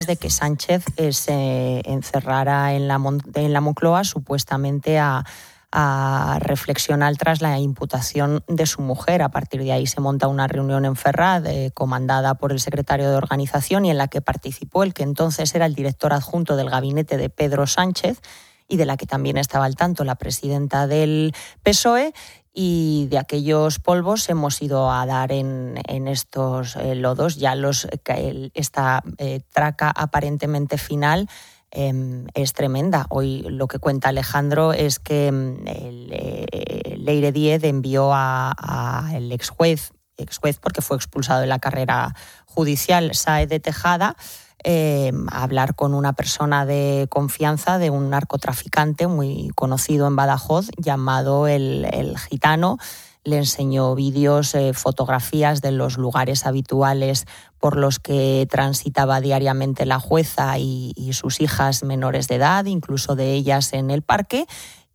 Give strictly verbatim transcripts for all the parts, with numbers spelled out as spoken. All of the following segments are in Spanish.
de que Sánchez eh, se encerrara en la, Mon- en la Moncloa supuestamente a, a reflexionar tras la imputación de su mujer. A partir de ahí se monta una reunión en Ferraz, eh, comandada por el secretario de organización, y en la que participó el que entonces era el director adjunto del gabinete de Pedro Sánchez, y de la que también estaba al tanto la presidenta del P S O E, y de aquellos polvos hemos ido a dar en, en estos eh, lodos. Ya los, eh, esta eh, traca aparentemente final eh, es tremenda. Hoy lo que cuenta Alejandro es que el, eh, Leire Díez envió a, a el ex juez, ex juez porque fue expulsado de la carrera judicial, Sáez de Tejada, Eh, a hablar con una persona de confianza de un narcotraficante muy conocido en Badajoz llamado el, el Gitano. Le enseñó vídeos, eh, fotografías de los lugares habituales por los que transitaba diariamente la jueza y, y sus hijas menores de edad, incluso de ellas en el parque,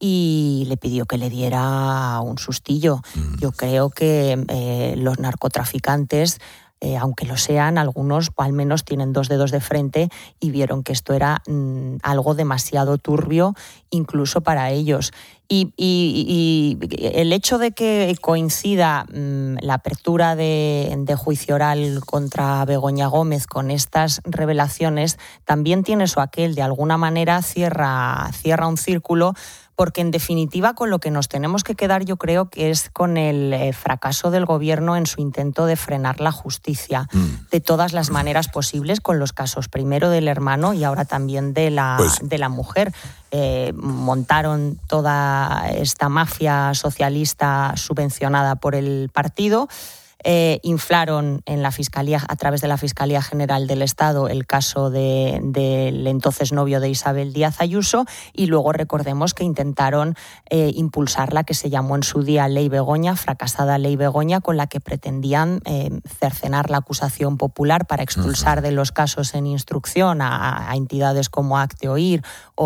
y le pidió que le diera un sustillo. Yo creo que eh, los narcotraficantes, Eh, aunque lo sean, algunos al menos tienen dos dedos de frente y vieron que esto era mmm, algo demasiado turbio incluso para ellos. Y, y, y el hecho de que coincida mmm, la apertura de, de juicio oral contra Begoña Gómez con estas revelaciones también tiene su aquel. De alguna manera cierra, cierra un círculo, porque en definitiva con lo que nos tenemos que quedar, yo creo que es con el eh, fracaso del gobierno en su intento de frenar la justicia mm. de todas las maneras posibles, con los casos primero del hermano y ahora también de la, pues... de la mujer. Eh, montaron toda esta mafia socialista subvencionada por el partido. Eh, inflaron en la Fiscalía, a través de la Fiscalía General del Estado, el caso de, del entonces novio de Isabel Díaz Ayuso, y luego recordemos que intentaron eh, impulsar la que se llamó en su día Ley Begoña, fracasada Ley Begoña, con la que pretendían eh, cercenar la acusación popular para expulsar uh-huh. de los casos en instrucción a, a entidades como Acte Oír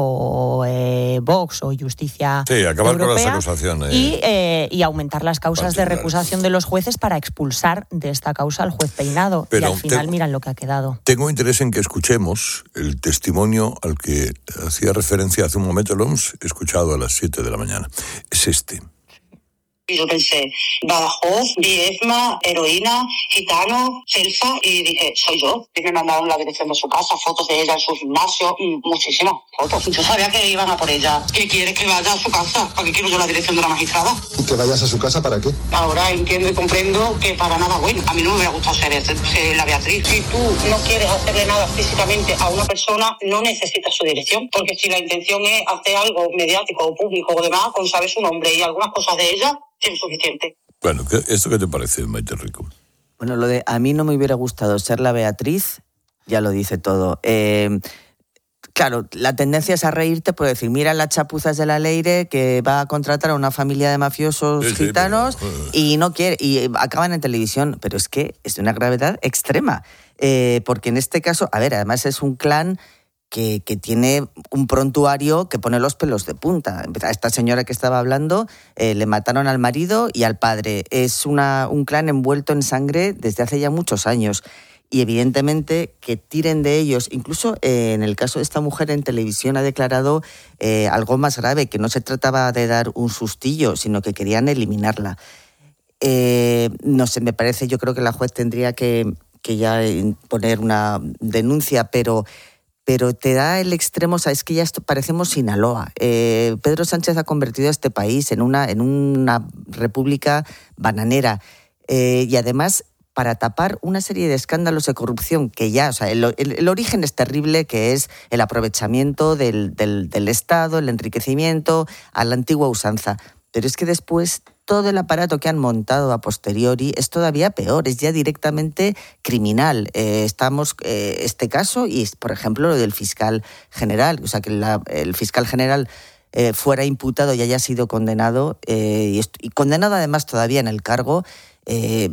o eh, Vox o Justicia Sí, acabar Europea, con las acusaciones. Y, eh, y aumentar las causas de recusación de los jueces para expulsar de esta causa al juez Peinado. Pero y al final, te, miran lo que ha quedado. Tengo interés en que escuchemos el testimonio al que hacía referencia hace un momento. Lo hemos escuchado a las siete de la mañana. Es este. Y yo pensé, Badajoz, Viezma, heroína, gitano, Celsa, y dije, soy yo. Y me mandaron la dirección de su casa, fotos de ella en su gimnasio, muchísimas fotos. Yo sabía que iban a por ella. ¿Qué quieres que vaya a su casa? ¿Para qué quiero yo la dirección de la magistrada? ¿Que vayas a su casa para qué? Ahora entiendo y comprendo que para nada bueno. A mí no me hubiera gustado ser, ser la Beatriz. Si tú no quieres hacerle nada físicamente a una persona, no necesitas su dirección. Porque si la intención es hacer algo mediático o público o demás, con saber su nombre y algunas cosas de ella, es suficiente. Bueno, ¿esto qué te parece, Maite Rico? Bueno, lo de a mí no me hubiera gustado ser la Beatriz, ya lo dice todo. Eh, claro, la tendencia es a reírte por decir, mira las chapuzas de la Leire que va a contratar a una familia de mafiosos sí, gitanos sí, pero... y no quiere, y acaban en televisión. Pero es que es de una gravedad extrema. Eh, porque en este caso, a ver, además es un clan Que, que tiene un prontuario que pone los pelos de punta. A esta señora que estaba hablando eh, le mataron al marido y al padre. Es una, un clan envuelto en sangre desde hace ya muchos años. Y evidentemente que tiren de ellos, incluso eh, en el caso de esta mujer en televisión ha declarado eh, algo más grave, que no se trataba de dar un sustillo, sino que querían eliminarla. Eh, no sé, me parece, yo creo que la juez tendría que, que ya poner una denuncia, pero... pero te da el extremo, o sea, es que ya esto, parecemos Sinaloa. Eh, Pedro Sánchez ha convertido a este país en una, en una república bananera. Eh, y además, para tapar una serie de escándalos de corrupción que ya, o sea, el, el, el origen es terrible, que es el aprovechamiento del, del, del Estado, el enriquecimiento a la antigua usanza. Pero es que después todo el aparato que han montado a posteriori es todavía peor, es ya directamente criminal. Eh, estamos eh, este caso y, por ejemplo, lo del fiscal general, o sea, que la, el fiscal general eh, fuera imputado y haya sido condenado, eh, y, est- y condenado además todavía en el cargo. Eh,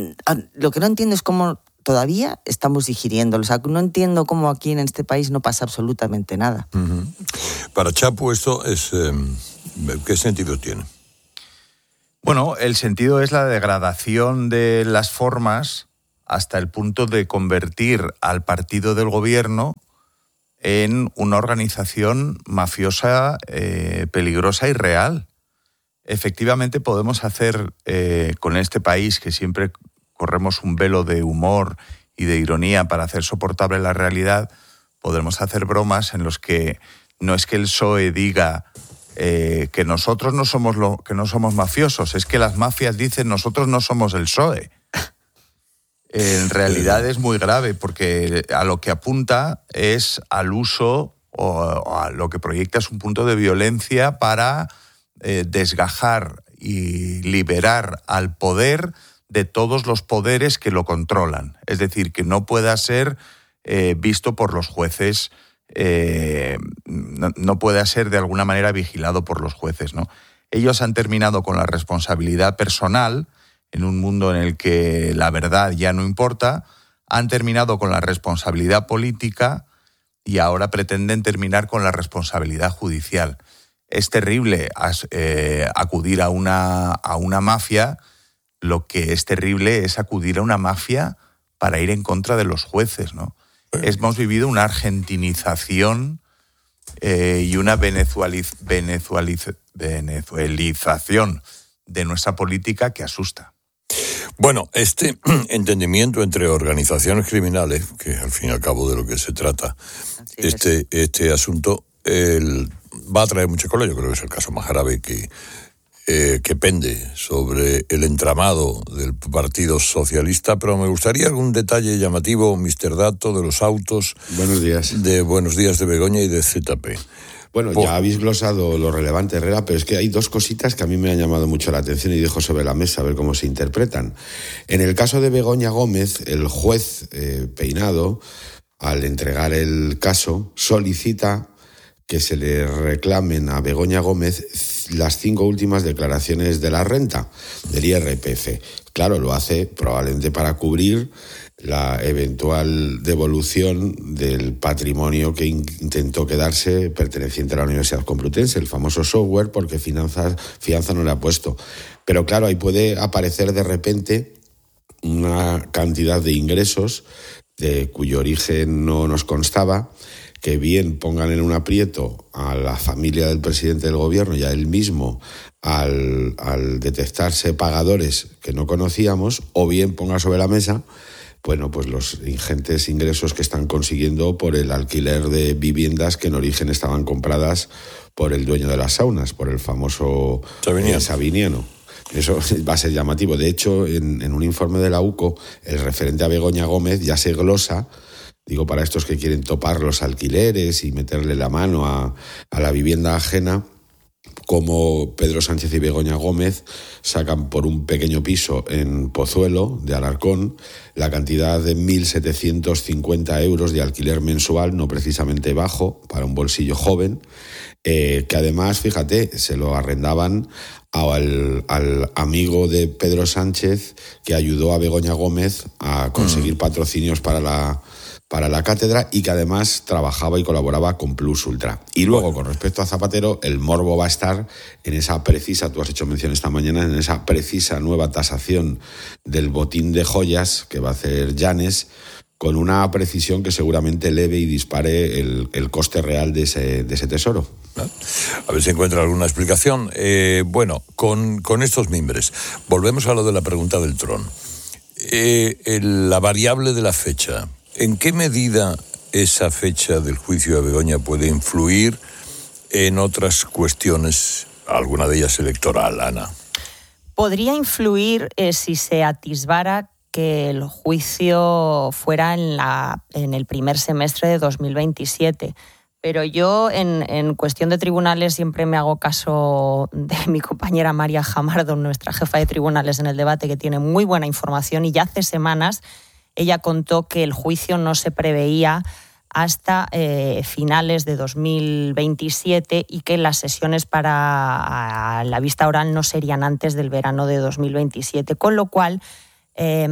lo que no entiendo es cómo todavía estamos digiriéndolo. O sea, no entiendo cómo aquí en este país no pasa absolutamente nada. Uh-huh. Para Chapu esto es... Eh, ¿qué sentido tiene? Bueno, el sentido es la degradación de las formas hasta el punto de convertir al partido del gobierno en una organización mafiosa eh, peligrosa y real. Efectivamente podemos hacer eh, con este país, que siempre corremos un velo de humor y de ironía para hacer soportable la realidad, podremos hacer bromas en los que no es que el P S O E diga eh, que nosotros no somos lo, que no somos mafiosos, es que las mafias dicen nosotros no somos el P S O E. En realidad es muy grave, porque a lo que apunta es al uso o a lo que proyecta es un punto de violencia para eh, desgajar y liberar al poder de todos los poderes que lo controlan. Es decir, que no pueda ser eh, visto por los jueces, eh, no, no pueda ser de alguna manera vigilado por los jueces, ¿no? Ellos han terminado con la responsabilidad personal, en un mundo en el que la verdad ya no importa, han terminado con la responsabilidad política y ahora pretenden terminar con la responsabilidad judicial. Es terrible eh, acudir a una, a una mafia, lo que es terrible es acudir a una mafia para ir en contra de los jueces, ¿no? Hemos vivido una argentinización eh, y una venezualiz, venezualiz, venezuelización de nuestra política que asusta. Bueno, este entendimiento entre organizaciones criminales, que al fin y al cabo de lo que se trata, este, este asunto el, va a traer mucha cola. Yo creo que es el caso más grave que, eh, que pende sobre el entramado del Partido Socialista, pero me gustaría algún detalle llamativo, mister Dato, de los autos. Buenos días. De Buenos Días de Begoña y de Z P. Bueno, Por... ya habéis glosado lo relevante, Herrera, pero es que hay dos cositas que a mí me han llamado mucho la atención y dejo sobre la mesa a ver cómo se interpretan. En el caso de Begoña Gómez, el juez eh, Peinado, al entregar el caso, solicita que se le reclamen a Begoña Gómez las cinco últimas declaraciones de la renta, del I R P F. Claro, lo hace probablemente para cubrir la eventual devolución del patrimonio que intentó quedarse perteneciente a la Universidad Complutense, el famoso software, porque finanzas, fianza no le ha puesto. Pero claro, ahí puede aparecer de repente una cantidad de ingresos de cuyo origen no nos constaba, que bien pongan en un aprieto a la familia del presidente del gobierno y a él mismo al, al detectarse pagadores que no conocíamos, o bien ponga sobre la mesa bueno, pues los ingentes ingresos que están consiguiendo por el alquiler de viviendas que en origen estaban compradas por el dueño de las saunas, por el famoso Sabiniano. Eh, Sabiniano. Eso va a ser llamativo. De hecho, en, en un informe de la U C O, el referente a Begoña Gómez ya se glosa, digo, para estos que quieren topar los alquileres y meterle la mano a, a la vivienda ajena, como Pedro Sánchez y Begoña Gómez sacan por un pequeño piso en Pozuelo de Alarcón la cantidad de mil setecientos cincuenta euros de alquiler mensual, no precisamente bajo, para un bolsillo joven, eh, que además, fíjate, se lo arrendaban al, al amigo de Pedro Sánchez que ayudó a Begoña Gómez a conseguir mm. patrocinios para la... para la cátedra y que además trabajaba y colaboraba con Plus Ultra. Y luego, con respecto a Zapatero, el morbo va a estar en esa precisa, tú has hecho mención esta mañana, en esa precisa nueva tasación del botín de joyas que va a hacer Llanes, con una precisión que seguramente eleve y dispare el, el coste real de ese, de ese tesoro. A ver si encuentra alguna explicación. Eh, bueno, con, con estos mimbres, volvemos a lo de la pregunta del Tron. Eh, el, la variable de la fecha, ¿en qué medida esa fecha del juicio de Begoña puede influir en otras cuestiones, alguna de ellas electoral, Ana? Podría influir eh, si se atisbara que el juicio fuera en, la, en el primer semestre de dos mil veintisiete. Pero yo, en, en cuestión de tribunales, siempre me hago caso de mi compañera María Jamardo, nuestra jefa de tribunales en el debate, que tiene muy buena información, y ya hace semanas ella contó que el juicio no se preveía hasta eh, finales de dos mil veintisiete y que las sesiones para la vista oral no serían antes del verano de dos mil veintisiete, con lo cual eh,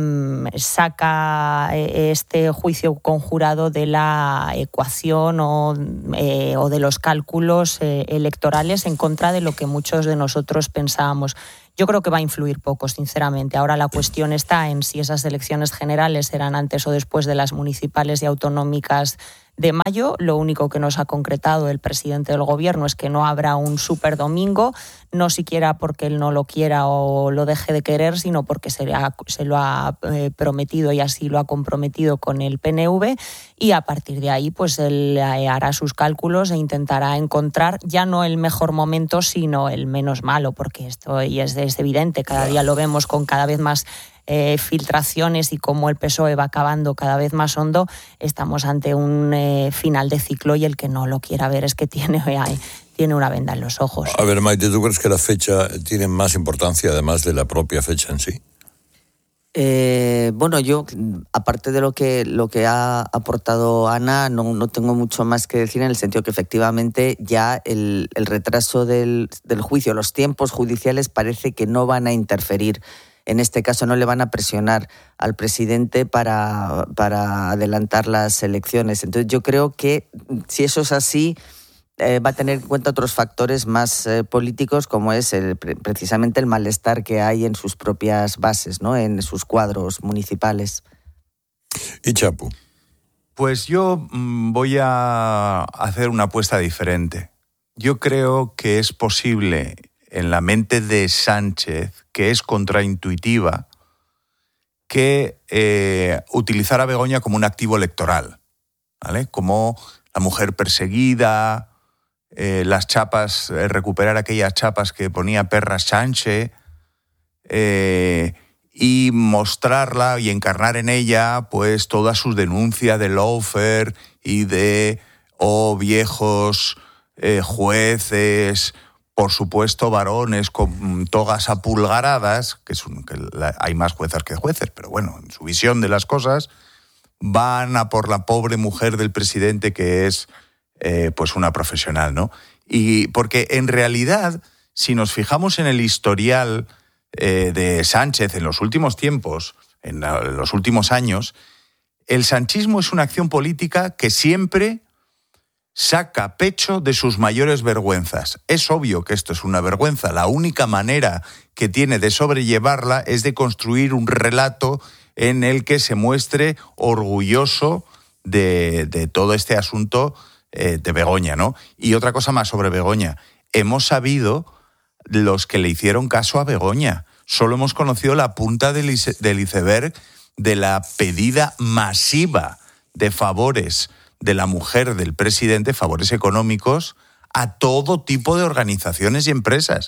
saca este juicio conjurado de la ecuación o, eh, o de los cálculos eh, electorales en contra de lo que muchos de nosotros pensábamos. Yo creo que va a influir poco, sinceramente. Ahora la cuestión está en si esas elecciones generales serán antes o después de las municipales y autonómicas de mayo. Lo único que nos ha concretado el presidente del gobierno es que no habrá un super domingo, no siquiera porque él no lo quiera o lo deje de querer, sino porque se, ha, se lo ha eh, prometido y así lo ha comprometido con el P N V, y a partir de ahí pues él eh, hará sus cálculos e intentará encontrar ya no el mejor momento, sino el menos malo, porque esto y es, es evidente, cada día lo vemos con cada vez más Eh, filtraciones y cómo el P S O E va acabando cada vez más hondo. Estamos ante un eh, final de ciclo y el que no lo quiera ver es que tiene, eh, tiene una venda en los ojos. A ver, Maite, ¿tú crees que la fecha tiene más importancia además de la propia fecha en sí? Eh, bueno, yo, aparte de lo que, lo que ha aportado Ana, no, no tengo mucho más que decir, en el sentido que efectivamente ya el, el retraso del, del juicio, los tiempos judiciales parece que no van a interferir. En este caso no le van a presionar al presidente para, para adelantar las elecciones. Entonces yo creo que si eso es así, eh, va a tener en cuenta otros factores más eh, políticos, como es el, precisamente el malestar que hay en sus propias bases, ¿no? En sus cuadros municipales. ¿Y Chapu? Pues yo mmm, voy a hacer una apuesta diferente. Yo creo que es posible, en la mente de Sánchez, que es contraintuitiva, que eh, utilizar a Begoña como un activo electoral, ¿vale? Como la mujer perseguida, eh, las chapas, eh, recuperar aquellas chapas que ponía Perra Sánchez, eh, y mostrarla y encarnar en ella pues todas sus denuncias de lawfare y de oh, viejos eh, jueces, por supuesto, varones con togas apulgaradas, que, es un, que la, hay más juezas que jueces, pero bueno, en su visión de las cosas, van a por la pobre mujer del presidente, que es eh, pues una profesional, ¿no? Y porque en realidad, si nos fijamos en el historial eh, de Sánchez en los últimos tiempos, en, la, en los últimos años, el sanchismo es una acción política que siempre saca pecho de sus mayores vergüenzas. Es obvio que esto es una vergüenza. La única manera que tiene de sobrellevarla es de construir un relato en el que se muestre orgulloso de, de todo este asunto eh, de Begoña, ¿no? Y otra cosa más sobre Begoña. Hemos sabido los que le hicieron caso a Begoña. Solo hemos conocido la punta del, ice, del iceberg de la pedida masiva de favores de la mujer del presidente, favores económicos, a todo tipo de organizaciones y empresas.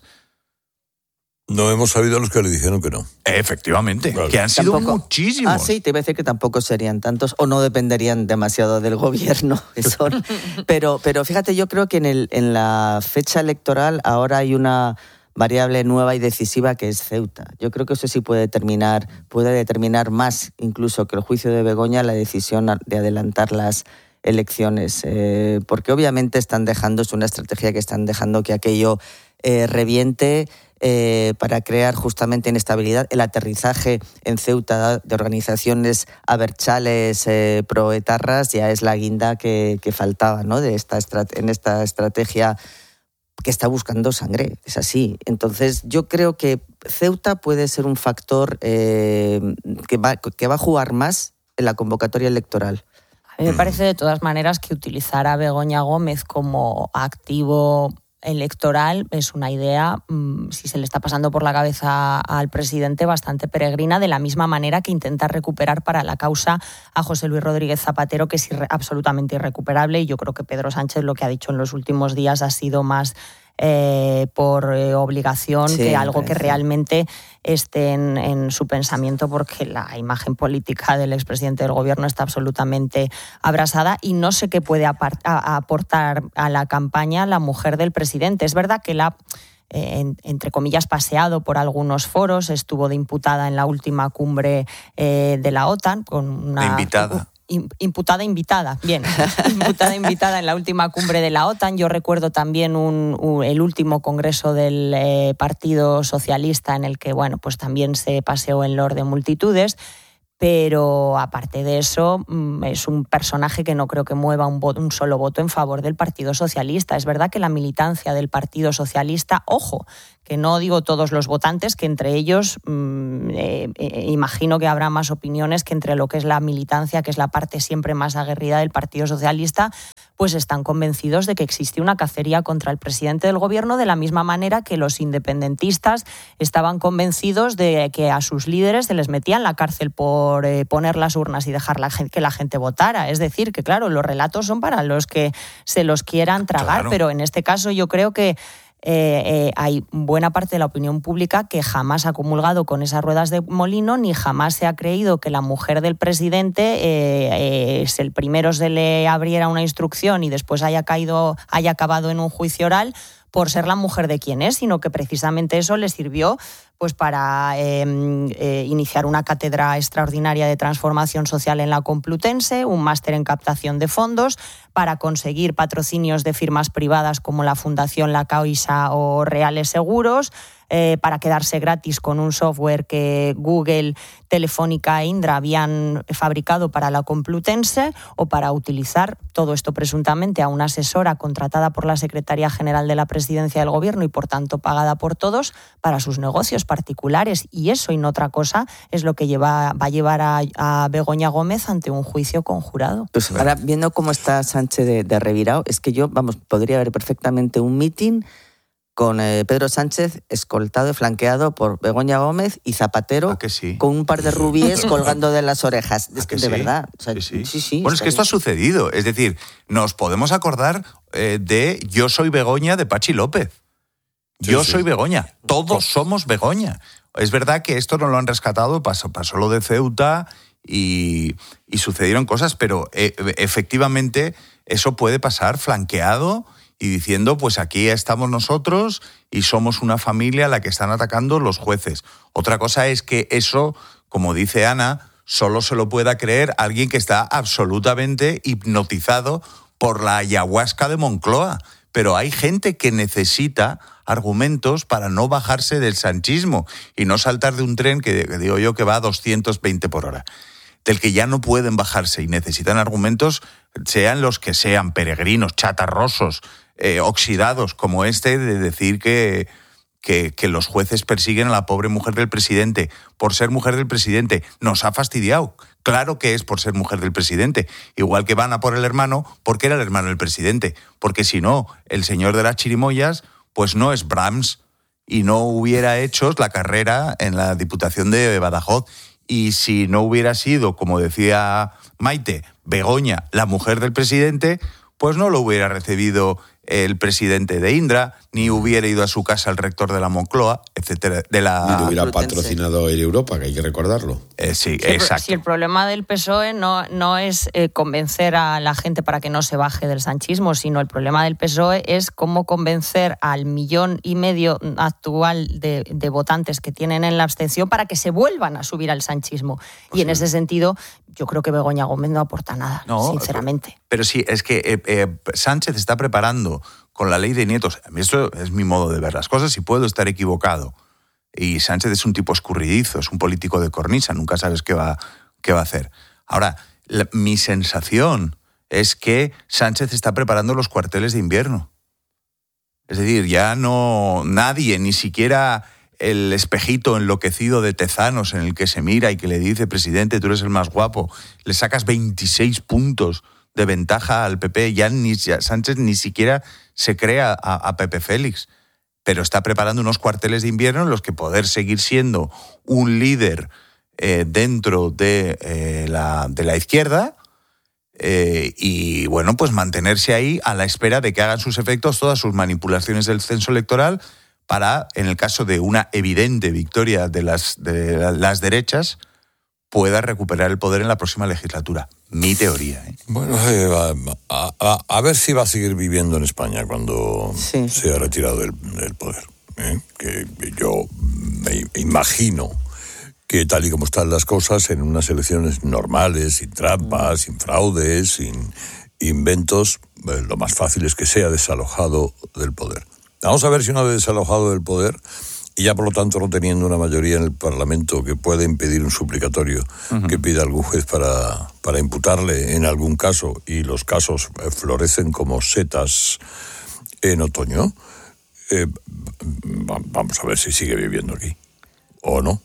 No hemos sabido a los que le dijeron que no. Efectivamente, claro. Que han sido tampoco, muchísimos. Ah, sí, te iba a decir que tampoco serían tantos o no dependerían demasiado del gobierno. Eso. pero, pero fíjate, yo creo que en, el, en la fecha electoral ahora hay una variable nueva y decisiva, que es Ceuta. Yo creo que eso sí puede determinar, puede determinar más incluso que el juicio de Begoña la decisión de adelantar las elecciones, eh, porque obviamente están dejando, es una estrategia que están dejando que aquello eh, reviente eh, para crear justamente inestabilidad. El aterrizaje en Ceuta de organizaciones abertzales eh, proetarras ya es la guinda que, que faltaba, ¿no? De esta estrat- en esta estrategia que está buscando sangre, es así. Entonces yo creo que Ceuta puede ser un factor eh, que, va, que va a jugar más en la convocatoria electoral. A mí me parece de todas maneras que utilizar a Begoña Gómez como activo electoral es una idea, si se le está pasando por la cabeza al presidente, bastante peregrina, de la misma manera que intenta recuperar para la causa a José Luis Rodríguez Zapatero, que es irre- absolutamente irrecuperable, y yo creo que Pedro Sánchez lo que ha dicho en los últimos días ha sido más Eh, por eh, obligación sí, que algo que realmente esté en, en su pensamiento, porque la imagen política del expresidente del gobierno está absolutamente abrasada y no sé qué puede apart- a, a aportar a la campaña la mujer del presidente. Es verdad que la Eh, en, entre comillas, paseado por algunos foros, estuvo de imputada en la última cumbre eh, de la OTAN con una... De invitada. Imputada, invitada, bien, imputada, invitada en la última cumbre de la OTAN. Yo recuerdo también un, un, el último congreso del eh, Partido Socialista, en el que, bueno, pues también se paseó en loor de multitudes. pero aparte de eso es un personaje que no creo que mueva un, voto, un solo voto en favor del Partido Socialista. Es verdad que la militancia del Partido Socialista, ojo, que no digo todos los votantes, que entre ellos mmm, eh, eh, imagino que habrá más opiniones que entre lo que es la militancia, que es la parte siempre más aguerrida del Partido Socialista, pues están convencidos de que existe una cacería contra el presidente del gobierno, de la misma manera que los independentistas estaban convencidos de que a sus líderes se les metía en la cárcel por eh, poner las urnas y dejar la gente, que la gente votara. Es decir, que claro, los relatos son para los que se los quieran tragar, claro. Pero en este caso yo creo que Eh, eh, hay buena parte de la opinión pública que jamás ha comulgado con esas ruedas de molino, ni jamás se ha creído que la mujer del presidente eh, eh, es el primero se le abriera una instrucción y después haya caído, haya acabado en un juicio oral por ser la mujer de quien es, sino que precisamente eso le sirvió pues para eh, eh, iniciar una cátedra extraordinaria de transformación social en la Complutense, un máster en captación de fondos, para conseguir patrocinios de firmas privadas como la Fundación La Caixa o Reales Seguros, eh, para quedarse gratis con un software que Google, Telefónica e Indra habían fabricado para la Complutense, o para utilizar todo esto presuntamente a una asesora contratada por la Secretaría General de la Presidencia del Gobierno y por tanto pagada por todos para sus negocios particulares. Y eso y no otra cosa es lo que lleva, va a llevar a, a Begoña Gómez ante un juicio conjurado. Pues ahora, viendo cómo está Sánchez de, de revirado, es que yo, vamos, podría haber perfectamente un mitin con eh, Pedro Sánchez escoltado y flanqueado por Begoña Gómez y Zapatero, ¿a que sí? Con un par de rubíes colgando de las orejas. Es que de sí? verdad. O sea, sí, sí. Sí, sí, bueno, es que esto ha sucedido. Es decir, nos podemos acordar eh, de Yo soy Begoña de Pachi López. Sí, Yo sí. soy Begoña. Todos somos Begoña. Es verdad que esto no lo han rescatado, pasó, pasó lo de Ceuta y, y sucedieron cosas, pero eh, efectivamente eso puede pasar flanqueado y diciendo, pues aquí estamos nosotros y somos una familia a la que están atacando los jueces. Otra cosa es que eso, como dice Ana, solo se lo pueda creer alguien que está absolutamente hipnotizado por la ayahuasca de Moncloa. Pero hay gente que necesita argumentos para no bajarse del sanchismo y no saltar de un tren que, que digo yo que va a doscientos veinte por hora, del que ya no pueden bajarse y necesitan argumentos, sean los que sean, peregrinos, chatarrosos, eh, oxidados, como este, de decir que, que, que los jueces persiguen a la pobre mujer del presidente por ser mujer del presidente. Nos ha fastidiado. Claro que es por ser mujer del presidente. Igual que van a por el hermano, porque era el hermano del presidente. Porque si no, el señor de las chirimoyas, pues no es Brahms y no hubiera hecho la carrera en la Diputación de Badajoz. Y si no hubiera sido, como decía Maite, Begoña, la mujer del presidente, pues no lo hubiera recibido el presidente de Indra, ni hubiera ido a su casa el rector de la Moncloa, etcétera. De la... Ni lo hubiera patrocinado Air Europa, que hay que recordarlo. Eh, sí, sí, exacto. Si el problema del P S O E no, no es eh, convencer a la gente para que no se baje del sanchismo, sino el problema del P S O E es cómo convencer al millón y medio actual de, de votantes que tienen en la abstención para que se vuelvan a subir al sanchismo. Pues y en sí. ese sentido, yo creo que Begoña Gómez no aporta nada, no, sinceramente. Pero, pero sí, es que eh, eh, Sánchez está preparando con la ley de nietos. A mí esto es mi modo de ver las cosas y puedo estar equivocado. Y Sánchez es un tipo escurridizo, es un político de cornisa, nunca sabes qué va, qué va a hacer. Ahora, la, mi sensación es que Sánchez está preparando los cuarteles de invierno. Es decir, ya no nadie, ni siquiera el espejito enloquecido de Tezanos en el que se mira y que le dice, presidente, tú eres el más guapo, le sacas veintiséis puntos de ventaja al P P, ya, ni, ya Sánchez ni siquiera se crea a, a Pepe Félix, pero está preparando unos cuarteles de invierno en los que poder seguir siendo un líder eh, dentro de, eh, la, de la izquierda eh, y, bueno, pues mantenerse ahí a la espera de que hagan sus efectos todas sus manipulaciones del censo electoral para, en el caso de una evidente victoria de las, de las derechas, pueda recuperar el poder en la próxima legislatura. Mi teoría. ¿eh? Bueno, eh, a, a, a ver si va a seguir viviendo en España cuando sí. se ha retirado del, del poder. ¿eh? Que yo me imagino que tal y como están las cosas, en unas elecciones normales, sin trampas, sin fraudes, sin inventos, eh, lo más fácil es que sea desalojado del poder. Vamos a ver si una vez desalojado del poder y ya por lo tanto no teniendo una mayoría en el Parlamento que pueda impedir un suplicatorio uh-huh. que pida algún juez para, para imputarle en algún caso, y los casos florecen como setas en otoño, eh, vamos a ver si sigue viviendo aquí o no.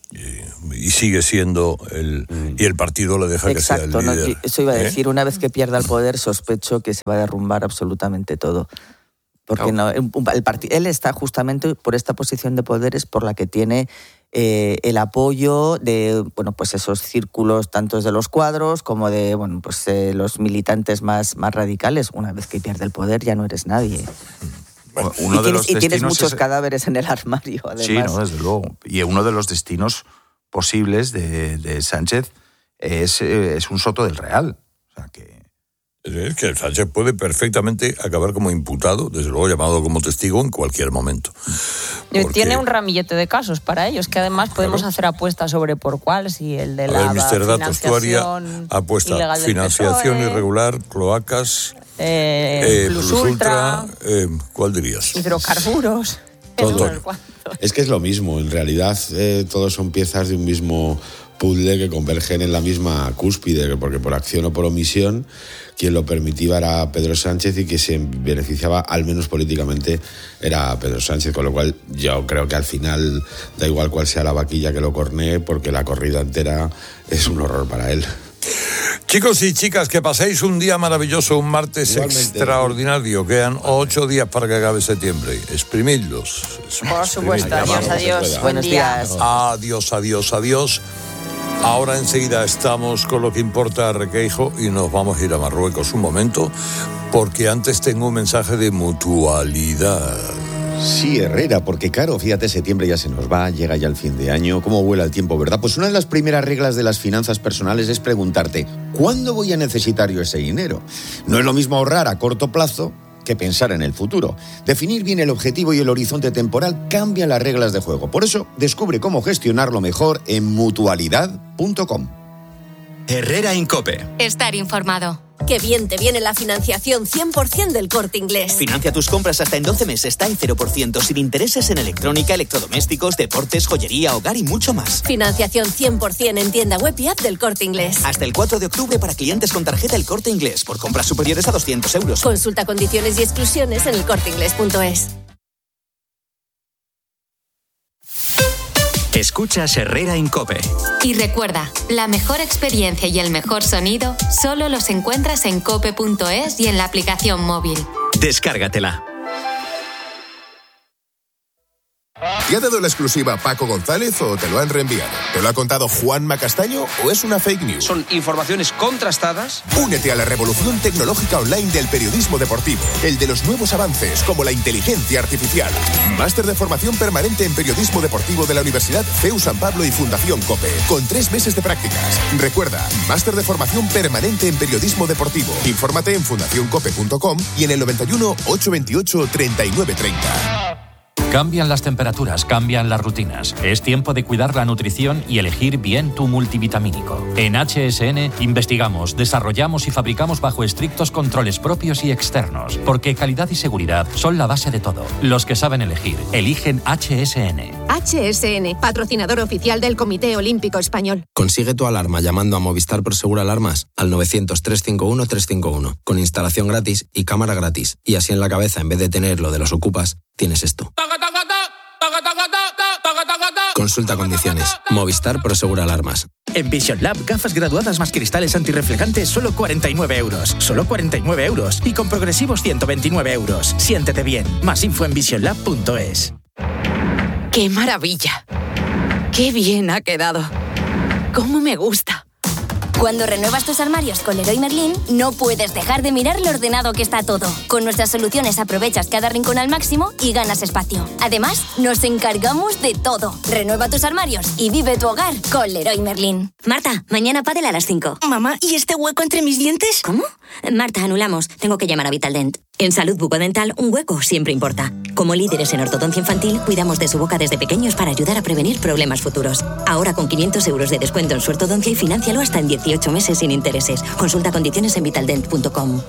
Y, y sigue siendo el y el partido le deja Exacto, que sea el líder. No, eso iba a ¿Eh? decir, una vez que pierda el poder sospecho que se va a derrumbar absolutamente todo. Porque no, el, el part- él está justamente por esta posición de poderes por la que tiene eh, el apoyo de, bueno, pues esos círculos tanto de los cuadros como de, bueno, pues eh, los militantes más, más radicales. Una vez que pierde el poder ya no eres nadie. Bueno, uno y, de tienes, los y tienes muchos es... cadáveres en el armario, además. Sí, no, desde luego. Y uno de los destinos posibles de, de Sánchez es, es un Soto del Real. O sea, que... Es que Sánchez puede perfectamente acabar como imputado, desde luego llamado como testigo en cualquier momento. Porque... Tiene un ramillete de casos para ellos, que además podemos claro. hacer apuestas sobre por cuál, si el de la mister Datos, tú harías apuesta, financiación P S O E, irregular, cloacas, eh, eh, Plus, Plus Ultra, Ultra eh, ¿cuál dirías? Hidrocarburos. Todo. Es que es lo mismo, en realidad eh, todos son piezas de un mismo puzzle que convergen en la misma cúspide, porque por acción o por omisión quien lo permitía era Pedro Sánchez y que se beneficiaba, al menos políticamente, era Pedro Sánchez, con lo cual yo creo que al final da igual cuál sea la vaquilla que lo cornee, porque la corrida entera es un horror para él. Chicos y chicas, que paséis un día maravilloso, un martes Igualmente. extraordinario. Quedan ocho días para que acabe septiembre. Exprimidlos. Por supuesto. Adiós, adiós. Buenos días. Adiós, adiós, adiós. Ahora enseguida estamos con lo que importa a Requeijo y nos vamos a ir a Marruecos un momento, porque antes tengo un mensaje de mutualidad. Sí, Herrera, porque claro, fíjate, septiembre ya se nos va, llega ya el fin de año, cómo vuela el tiempo, ¿verdad? Pues una de las primeras reglas de las finanzas personales es preguntarte, ¿cuándo voy a necesitar yo ese dinero? No es lo mismo ahorrar a corto plazo que pensar en el futuro. Definir bien el objetivo y el horizonte temporal cambia las reglas de juego. Por eso, descubre cómo gestionarlo mejor en mutualidad punto com. Herrera Incope. Estar informado. Qué bien te viene la financiación cien por ciento del Corte Inglés. Financia tus compras hasta en doce meses, está en cero por ciento, sin intereses en electrónica, electrodomésticos, deportes, joyería, hogar y mucho más. Financiación cien por ciento en tienda web y app del Corte Inglés. Hasta el cuatro de octubre para clientes con tarjeta El Corte Inglés, por compras superiores a doscientos euros. Consulta condiciones y exclusiones en el corte inglés punto es. Escuchas Herrera Incope. Y recuerda, la mejor experiencia y el mejor sonido solo los encuentras en cope punto es y en la aplicación móvil. Descárgatela. ¿Te ha dado la exclusiva Paco González o te lo han reenviado? ¿Te lo ha contado Juanma Castaño o es una fake news? Son informaciones contrastadas. Únete a la revolución tecnológica online del periodismo deportivo, el de los nuevos avances como la inteligencia artificial. Máster de formación permanente en periodismo deportivo de la Universidad C E U San Pablo y Fundación COPE, con tres meses de prácticas. Recuerda, máster de formación permanente en periodismo deportivo. Infórmate en fundación cope punto com y en el noventa y uno, ochocientos veintiocho, treinta y nueve treinta. Cambian las temperaturas, cambian las rutinas. Es tiempo de cuidar la nutrición y elegir bien tu multivitamínico. En H S N investigamos, desarrollamos y fabricamos bajo estrictos controles propios y externos, porque calidad y seguridad son la base de todo. Los que saben elegir, eligen H S N. H S N, patrocinador oficial del Comité Olímpico Español. Consigue tu alarma llamando a Movistar Prosegur Alarmas al novecientos, trescientos cincuenta y uno, trescientos cincuenta y uno, con instalación gratis y cámara gratis. Y así en la cabeza, en vez de tener lo de los ocupas, tienes esto. Consulta condiciones. Movistar Prosegur Alarmas. En Vision Lab, gafas graduadas más cristales antirreflejantes, solo cuarenta y nueve euros. Solo cuarenta y nueve euros. Y con progresivos ciento veintinueve euros. Siéntete bien. Más info en vision lab punto es. ¡Qué maravilla! ¡Qué bien ha quedado! ¡Cómo me gusta! Cuando renuevas tus armarios con Leroy Merlin, no puedes dejar de mirar lo ordenado que está todo. Con nuestras soluciones aprovechas cada rincón al máximo y ganas espacio. Además, nos encargamos de todo. Renueva tus armarios y vive tu hogar con Leroy Merlin. Marta, mañana pádel a las cinco. Mamá, ¿y este hueco entre mis dientes? ¿Cómo? Marta, anulamos. Tengo que llamar a Vitaldent. En salud bucodental, un hueco siempre importa. Como líderes en ortodoncia infantil, cuidamos de su boca desde pequeños para ayudar a prevenir problemas futuros. Ahora con quinientos euros de descuento en su ortodoncia y financialo hasta en dieciocho meses sin intereses. Consulta condiciones en vitaldent punto com.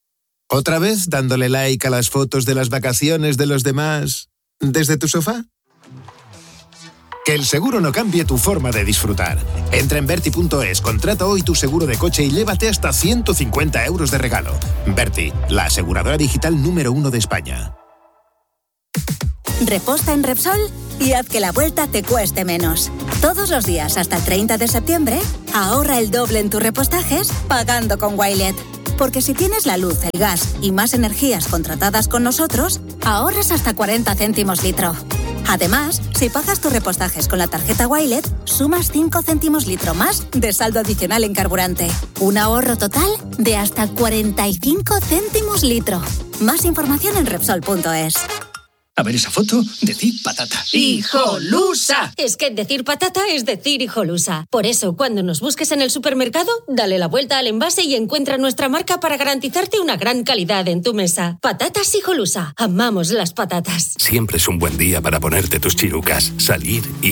¿Otra vez dándole like a las fotos de las vacaciones de los demás desde tu sofá? Que el seguro no cambie tu forma de disfrutar. Entra en Berti punto es, contrata hoy tu seguro de coche y llévate hasta ciento cincuenta euros de regalo. Berti, la aseguradora digital número uno de España. Reposta en Repsol y haz que la vuelta te cueste menos. Todos los días hasta el treinta de septiembre, ahorra el doble en tus repostajes pagando con Wilet. Porque si tienes la luz, el gas y más energías contratadas con nosotros, ahorras hasta cuarenta céntimos litro. Además, si pagas tus repostajes con la tarjeta Wilet, sumas cinco céntimos litro más de saldo adicional en carburante. Un ahorro total de hasta cuarenta y cinco céntimos litro. Más información en Repsol punto es. A ver esa foto, decir patata. ¡Hijolusa! Es que decir patata es decir hijolusa. Por eso, cuando nos busques en el supermercado, dale la vuelta al envase y encuentra nuestra marca para garantizarte una gran calidad en tu mesa. Patatas Hijolusa. Amamos las patatas. Siempre es un buen día para ponerte tus chirucas, salir y...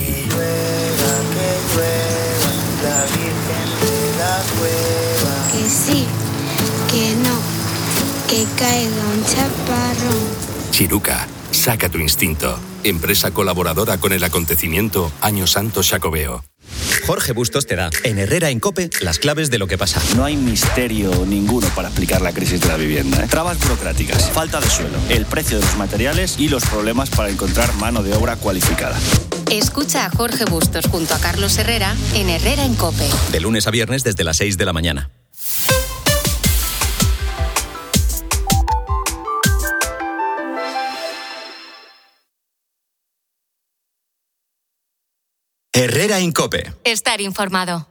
Que sí, que no, que caiga un chaparrón. Chiruca, saca tu instinto. Empresa colaboradora con el acontecimiento Año Santo Xacobeo. Jorge Bustos te da, en Herrera en COPE, las claves de lo que pasa. No hay misterio ninguno para explicar la crisis de la vivienda, ¿eh? Trabas burocráticas, falta de suelo, el precio de los materiales y los problemas para encontrar mano de obra cualificada. Escucha a Jorge Bustos junto a Carlos Herrera en Herrera en COPE. De lunes a viernes desde las seis de la mañana. Herrera en COPE. Estar informado.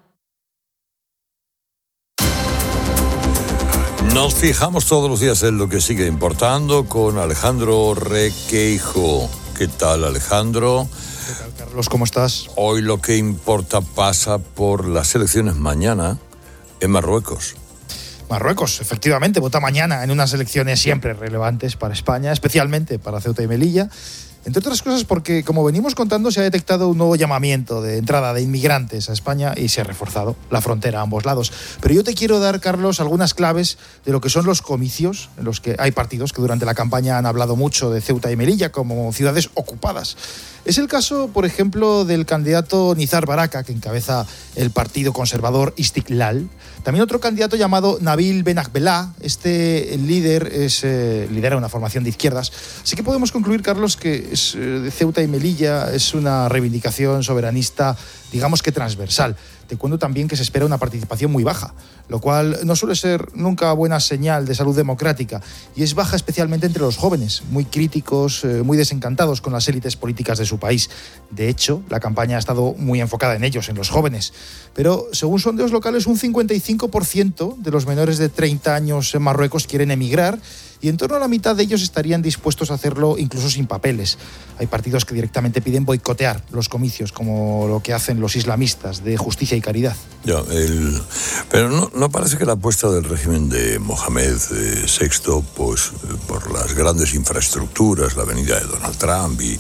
Nos fijamos todos los días en lo que sigue importando con Alejandro Requeijo. ¿Qué tal, Alejandro? ¿Qué tal, Carlos? ¿Cómo estás? Hoy lo que importa pasa por las elecciones mañana en Marruecos. Marruecos, efectivamente, vota mañana en unas elecciones siempre relevantes para España, especialmente para Ceuta y Melilla. Entre otras cosas porque, como venimos contando, se ha detectado un nuevo llamamiento de entrada de inmigrantes a España y se ha reforzado la frontera a ambos lados. Pero yo te quiero dar, Carlos, algunas claves de lo que son los comicios, en los que hay partidos que durante la campaña han hablado mucho de Ceuta y Melilla como ciudades ocupadas. Es el caso, por ejemplo, del candidato Nizar Baraka, que encabeza el partido conservador Istiklal. También otro candidato llamado Nabil Benakbela. Este líder es, eh, lidera una formación de izquierdas. Así que podemos concluir, Carlos, que es, eh, de Ceuta y Melilla es una reivindicación soberanista, digamos que transversal. Te cuento también que se espera una participación muy baja, lo cual no suele ser nunca buena señal de salud democrática, y es baja especialmente entre los jóvenes, muy críticos, eh, muy desencantados con las élites políticas de su país. De hecho, la campaña ha estado muy enfocada en ellos, en los jóvenes. Pero, según sondeos locales, un cincuenta y cinco por ciento de los menores de treinta años en Marruecos quieren emigrar, y en torno a la mitad de ellos estarían dispuestos a hacerlo incluso sin papeles. Hay partidos que directamente piden boicotear los comicios, como lo que hacen los islamistas de Justicia y Caridad. Ya, el... Pero no, no parece que la apuesta del régimen de Mohamed sexto, pues por las grandes infraestructuras, la venida de Donald Trump y,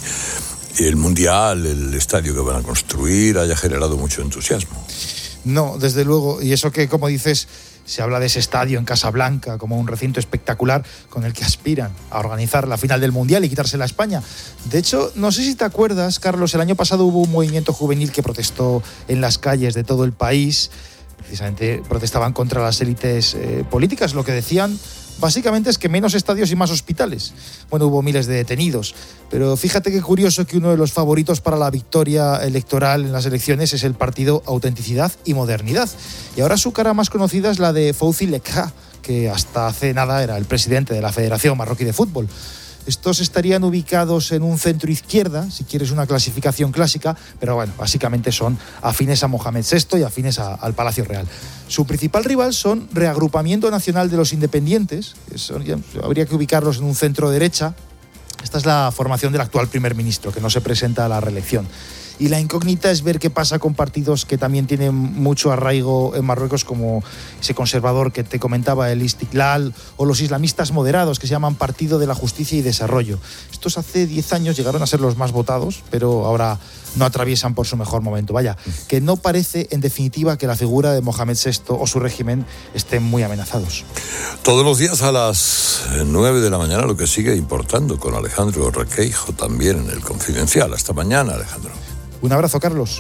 y el Mundial, el estadio que van a construir, haya generado mucho entusiasmo. No, desde luego, y eso que, como dices, se habla de ese estadio en Casablanca como un recinto espectacular con el que aspiran a organizar la final del Mundial y quitársela a España. De hecho, no sé si te acuerdas, Carlos, el año pasado hubo un movimiento juvenil que protestó en las calles de todo el país. Precisamente protestaban contra las élites eh, políticas. Lo que decían básicamente es que menos estadios y más hospitales. Bueno, hubo miles de detenidos, pero fíjate qué curioso que uno de los favoritos para la victoria electoral en las elecciones es el partido Autenticidad y Modernidad. Y ahora su cara más conocida es la de Fouzi Lekha, que hasta hace nada era el presidente de la Federación Marroquí de Fútbol. Estos estarían ubicados en un centro izquierda, si quieres una clasificación clásica, pero bueno, básicamente son afines a Mohamed sexto y afines a, al Palacio Real. Su principal rival son Reagrupamiento Nacional de los Independientes, que son, ya, habría que ubicarlos en un centro derecha. Esta es la formación del actual primer ministro, que no se presenta a la reelección. Y la incógnita es ver qué pasa con partidos que también tienen mucho arraigo en Marruecos, como ese conservador que te comentaba, el Istiklal, o los islamistas moderados, que se llaman Partido de la Justicia y Desarrollo. Estos hace diez años llegaron a ser los más votados, pero ahora no atraviesan por su mejor momento. Vaya, que no parece, en definitiva, que la figura de Mohamed sexto o su régimen estén muy amenazados. Todos los días a las nueve de la mañana lo que sigue importando con Alejandro Requeijo también en El Confidencial. Hasta mañana, Alejandro. Un abrazo, Carlos.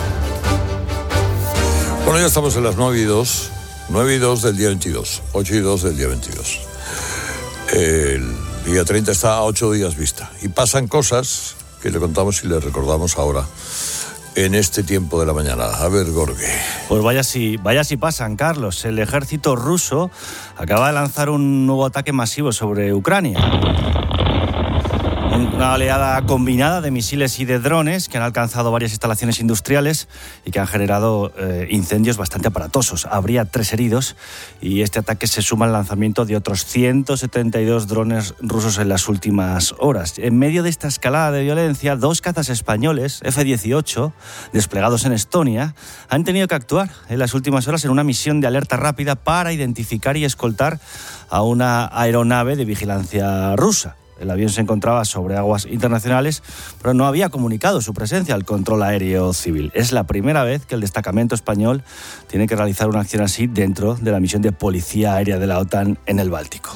Bueno, ya estamos en las nueve y dos. nueve y dos del día veintidós. ocho y dos del día veintidós. El día treinta está a ocho días vista. Y pasan cosas que le contamos y le recordamos ahora en este tiempo de la mañana. A ver, Gorge. Pues vaya si, vaya si pasan, Carlos. El ejército ruso acaba de lanzar un nuevo ataque masivo sobre Ucrania. Una oleada combinada de misiles y de drones que han alcanzado varias instalaciones industriales y que han generado eh, incendios bastante aparatosos. Habría tres heridos y este ataque se suma al lanzamiento de otros ciento setenta y dos drones rusos en las últimas horas. En medio de esta escalada de violencia, dos cazas españoles, F dieciocho, desplegados en Estonia, han tenido que actuar en las últimas horas en una misión de alerta rápida para identificar y escoltar a una aeronave de vigilancia rusa. El avión se encontraba sobre aguas internacionales, pero no había comunicado su presencia al control aéreo civil. Es la primera vez que el destacamento español tiene que realizar una acción así dentro de la misión de policía aérea de la OTAN en el Báltico.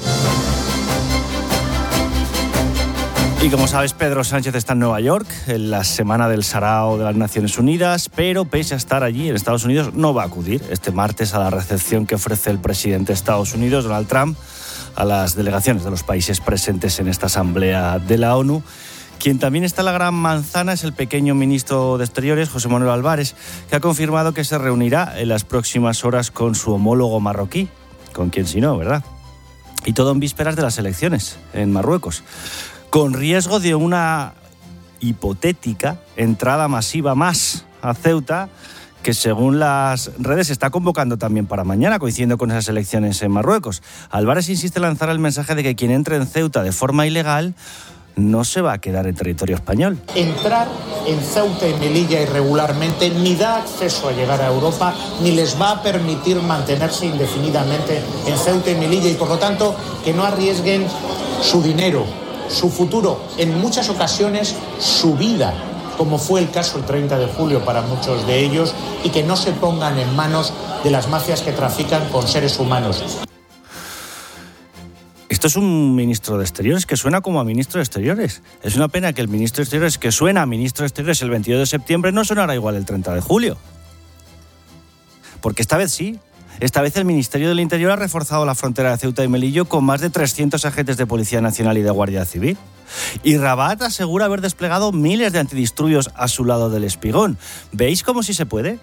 Y como sabes, Pedro Sánchez está en Nueva York, en la Semana del Sarao de las Naciones Unidas, pero pese a estar allí en Estados Unidos, no va a acudir este martes a la recepción que ofrece el presidente de Estados Unidos, Donald Trump, a las delegaciones de los países presentes en esta asamblea de la ONU. Quien también está en la gran manzana es el pequeño ministro de Exteriores, José Manuel Álvarez, que ha confirmado que se reunirá en las próximas horas con su homólogo marroquí, con quien si no, ¿verdad? Y todo en vísperas de las elecciones en Marruecos, con riesgo de una hipotética entrada masiva más a Ceuta, que según las redes se está convocando también para mañana, coincidiendo con esas elecciones en Marruecos. Álvarez insiste en lanzar el mensaje de que quien entre en Ceuta de forma ilegal no se va a quedar en territorio español. Entrar en Ceuta y Melilla irregularmente ni da acceso a llegar a Europa, ni les va a permitir mantenerse indefinidamente en Ceuta y Melilla, y por lo tanto que no arriesguen su dinero, su futuro, en muchas ocasiones su vida, como fue el caso el treinta de julio para muchos de ellos, y que no se pongan en manos de las mafias que trafican con seres humanos. Esto es un ministro de Exteriores que suena como a ministro de Exteriores. Es una pena que el ministro de Exteriores que suena a ministro de Exteriores el veintidós de septiembre no sonará igual el treinta de julio. Porque esta vez sí. Esta vez el Ministerio del Interior ha reforzado la frontera de Ceuta y Melilla con más de trescientos agentes de Policía Nacional y de Guardia Civil. Y Rabat asegura haber desplegado miles de antidisturbios a su lado del Espigón. ¿Veis cómo sí se puede?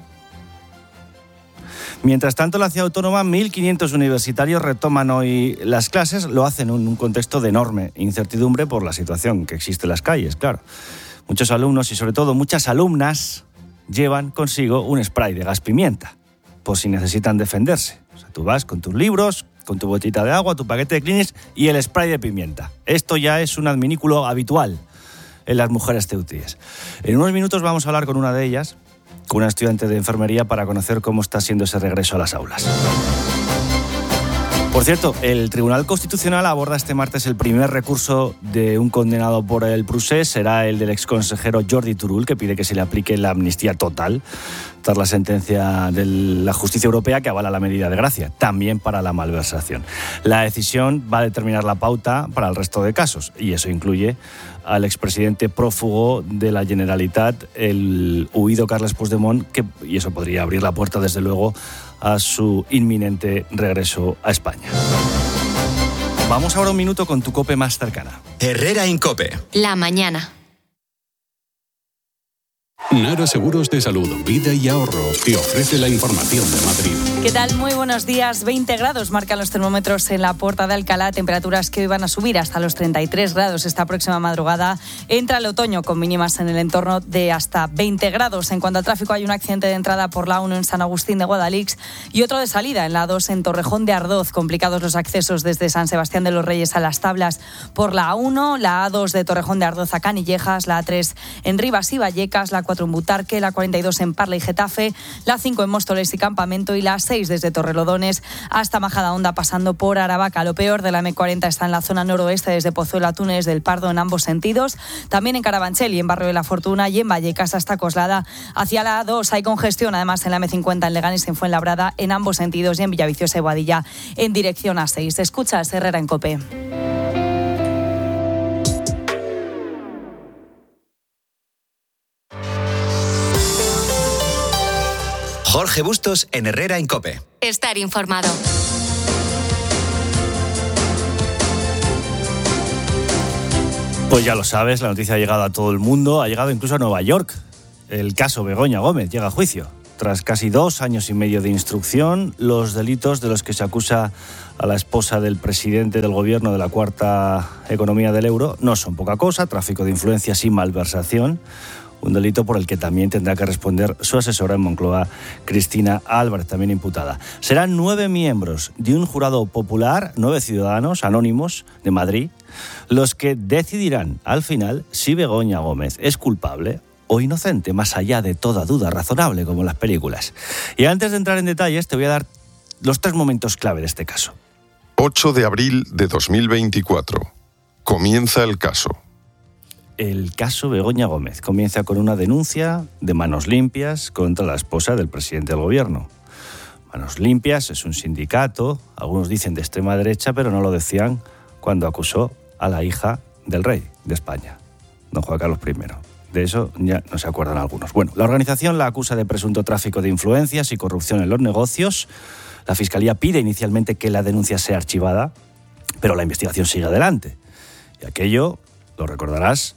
Mientras tanto, en la ciudad autónoma, mil quinientos universitarios retoman hoy las clases. Lo hacen en un contexto de enorme incertidumbre por la situación que existe en las calles, claro. Muchos alumnos y sobre todo muchas alumnas llevan consigo un spray de gas pimienta, por si necesitan defenderse. O sea, tú vas con tus libros, con tu botita de agua, tu paquete de Kleenex y el spray de pimienta. Esto ya es un adminículo habitual en las mujeres ceutíes. En unos minutos vamos a hablar con una de ellas, con una estudiante de enfermería, para conocer cómo está siendo ese regreso a las aulas. Por cierto, el Tribunal Constitucional aborda este martes el primer recurso de un condenado por el procés. Será el del exconsejero Jordi Turull, que pide que se le aplique la amnistía total tras la sentencia de la justicia europea que avala la medida de gracia, también para la malversación. La decisión va a determinar la pauta para el resto de casos, y eso incluye al expresidente prófugo de la Generalitat, el huido Carles Puigdemont, que, y eso podría abrir la puerta, desde luego, a su inminente regreso a España. Vamos ahora un minuto con tu COPE más cercana. Herrera Incope. La mañana. Nara Seguros de Salud, Vida y Ahorro te ofrece la información de Madrid. ¿Qué tal? Muy buenos días. veinte grados marcan los termómetros en la Puerta de Alcalá, temperaturas que hoy van a subir hasta los treinta y tres grados. Esta próxima madrugada entra el otoño con mínimas en el entorno de hasta veinte grados. En cuanto al tráfico, hay un accidente de entrada por la uno en San Agustín de Guadalix y otro de salida en la dos en Torrejón de Ardoz. Complicados los accesos desde San Sebastián de los Reyes a Las Tablas por la A uno, la A dos de Torrejón de Ardoz a Canillejas, la A tres en Rivas y Vallecas, la cuatro en Butarque, la cuarenta y dos en Parla y Getafe, la cinco en Móstoles y Campamento y la seis desde Torrelodones hasta Majadahonda pasando por Aravaca. Lo peor de la eme cuarenta está en la zona noroeste desde Pozuelo a Túnez del Pardo en ambos sentidos, también en Carabanchel y en Barrio de la Fortuna y en Vallecas hasta Coslada. Hacia la A dos hay congestión, además en la eme cincuenta en Leganés y en Fuenlabrada en ambos sentidos y en Villaviciosa y Boadilla en dirección a seis. Escuchas Herrera en COPE. Jorge Bustos en Herrera en COPE. Estar informado. Pues ya lo sabes, la noticia ha llegado a todo el mundo, ha llegado incluso a Nueva York. El caso Begoña Gómez llega a juicio. Tras casi dos años y medio de instrucción, los delitos de los que se acusa a la esposa del presidente del gobierno de la cuarta economía del euro no son poca cosa: tráfico de influencias y malversación, un delito por el que también tendrá que responder su asesora en Moncloa, Cristina Álvarez, también imputada. Serán nueve miembros de un jurado popular, nueve ciudadanos anónimos de Madrid, los que decidirán al final si Begoña Gómez es culpable o inocente, más allá de toda duda razonable, como en las películas. Y antes de entrar en detalles, te voy a dar los tres momentos clave de este caso. ocho de abril de dos mil veinticuatro. Comienza el caso. El caso Begoña Gómez comienza con una denuncia de Manos Limpias contra la esposa del presidente del gobierno. Manos Limpias es un sindicato, algunos dicen de extrema derecha, pero no lo decían cuando acusó a la hija del rey de España, don Juan Carlos primero. De eso ya no se acuerdan algunos. Bueno, la organización la acusa de presunto tráfico de influencias y corrupción en los negocios. La Fiscalía pide inicialmente que la denuncia sea archivada, pero la investigación sigue adelante. Y aquello, lo recordarás,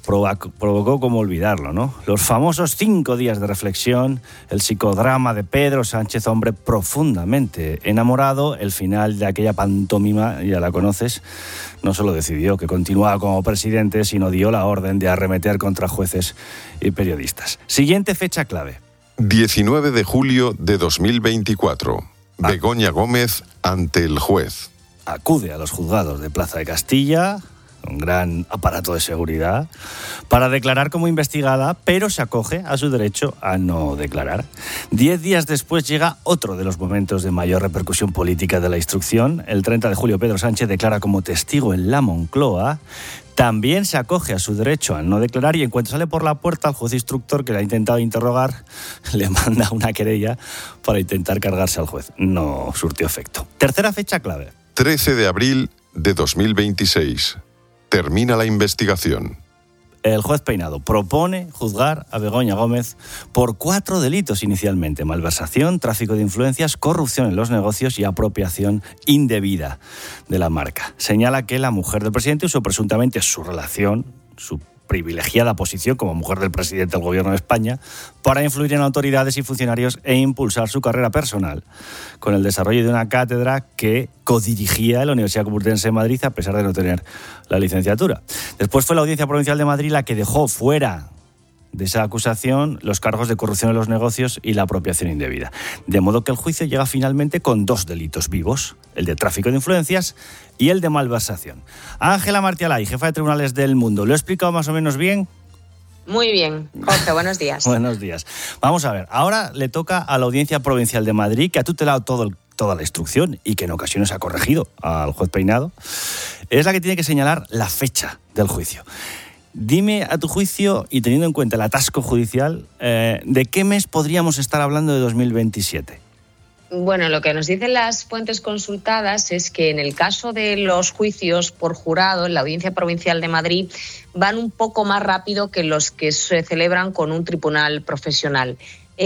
provocó como olvidarlo, ¿no? Los famosos cinco días de reflexión, el psicodrama de Pedro Sánchez, hombre profundamente enamorado. El final de aquella pantomima, ya la conoces, no solo decidió que continuaba como presidente, sino dio la orden de arremeter contra jueces y periodistas. Siguiente fecha clave. diecinueve de julio de dos mil veinticuatro. Ah. Begoña Gómez ante el juez. Acude a los juzgados de Plaza de Castilla, un gran aparato de seguridad, para declarar como investigada, pero se acoge a su derecho a no declarar. Diez días después llega otro de los momentos de mayor repercusión política de la instrucción. El treinta de julio Pedro Sánchez declara como testigo en la Moncloa. También se acoge a su derecho a no declarar y en cuanto sale por la puerta, el juez instructor que le ha intentado interrogar le manda una querella para intentar cargarse al juez. No surtió efecto. Tercera fecha clave. trece de abril de dos mil veintiséis. Termina la investigación. El juez Peinado propone juzgar a Begoña Gómez por cuatro delitos inicialmente: malversación, tráfico de influencias, corrupción en los negocios y apropiación indebida de la marca. Señala que la mujer del presidente usó presuntamente su relación, su privilegiada posición como mujer del presidente del gobierno de España, para influir en autoridades y funcionarios e impulsar su carrera personal, con el desarrollo de una cátedra que codirigía en la Universidad Complutense de Madrid, a pesar de no tener la licenciatura. Después fue la Audiencia Provincial de Madrid la que dejó fuera de esa acusación los cargos de corrupción en los negocios y la apropiación indebida. De modo que el juicio llega finalmente con dos delitos vivos: el de tráfico de influencias y el de malversación. Ángela Martialay, jefa de tribunales del mundo, ¿lo he explicado más o menos bien? Muy bien, Jorge, buenos días. Buenos días. Vamos a ver, ahora le toca a la Audiencia Provincial de Madrid, que ha tutelado todo el, toda la instrucción y que en ocasiones ha corregido al juez Peinado. Es la que tiene que señalar la fecha del juicio. Dime, a tu juicio, y teniendo en cuenta el atasco judicial, eh, ¿de qué mes podríamos estar hablando de dos mil veintisiete? Bueno, lo que nos dicen las fuentes consultadas es que en el caso de los juicios por jurado en la Audiencia Provincial de Madrid van un poco más rápido que los que se celebran con un tribunal profesional.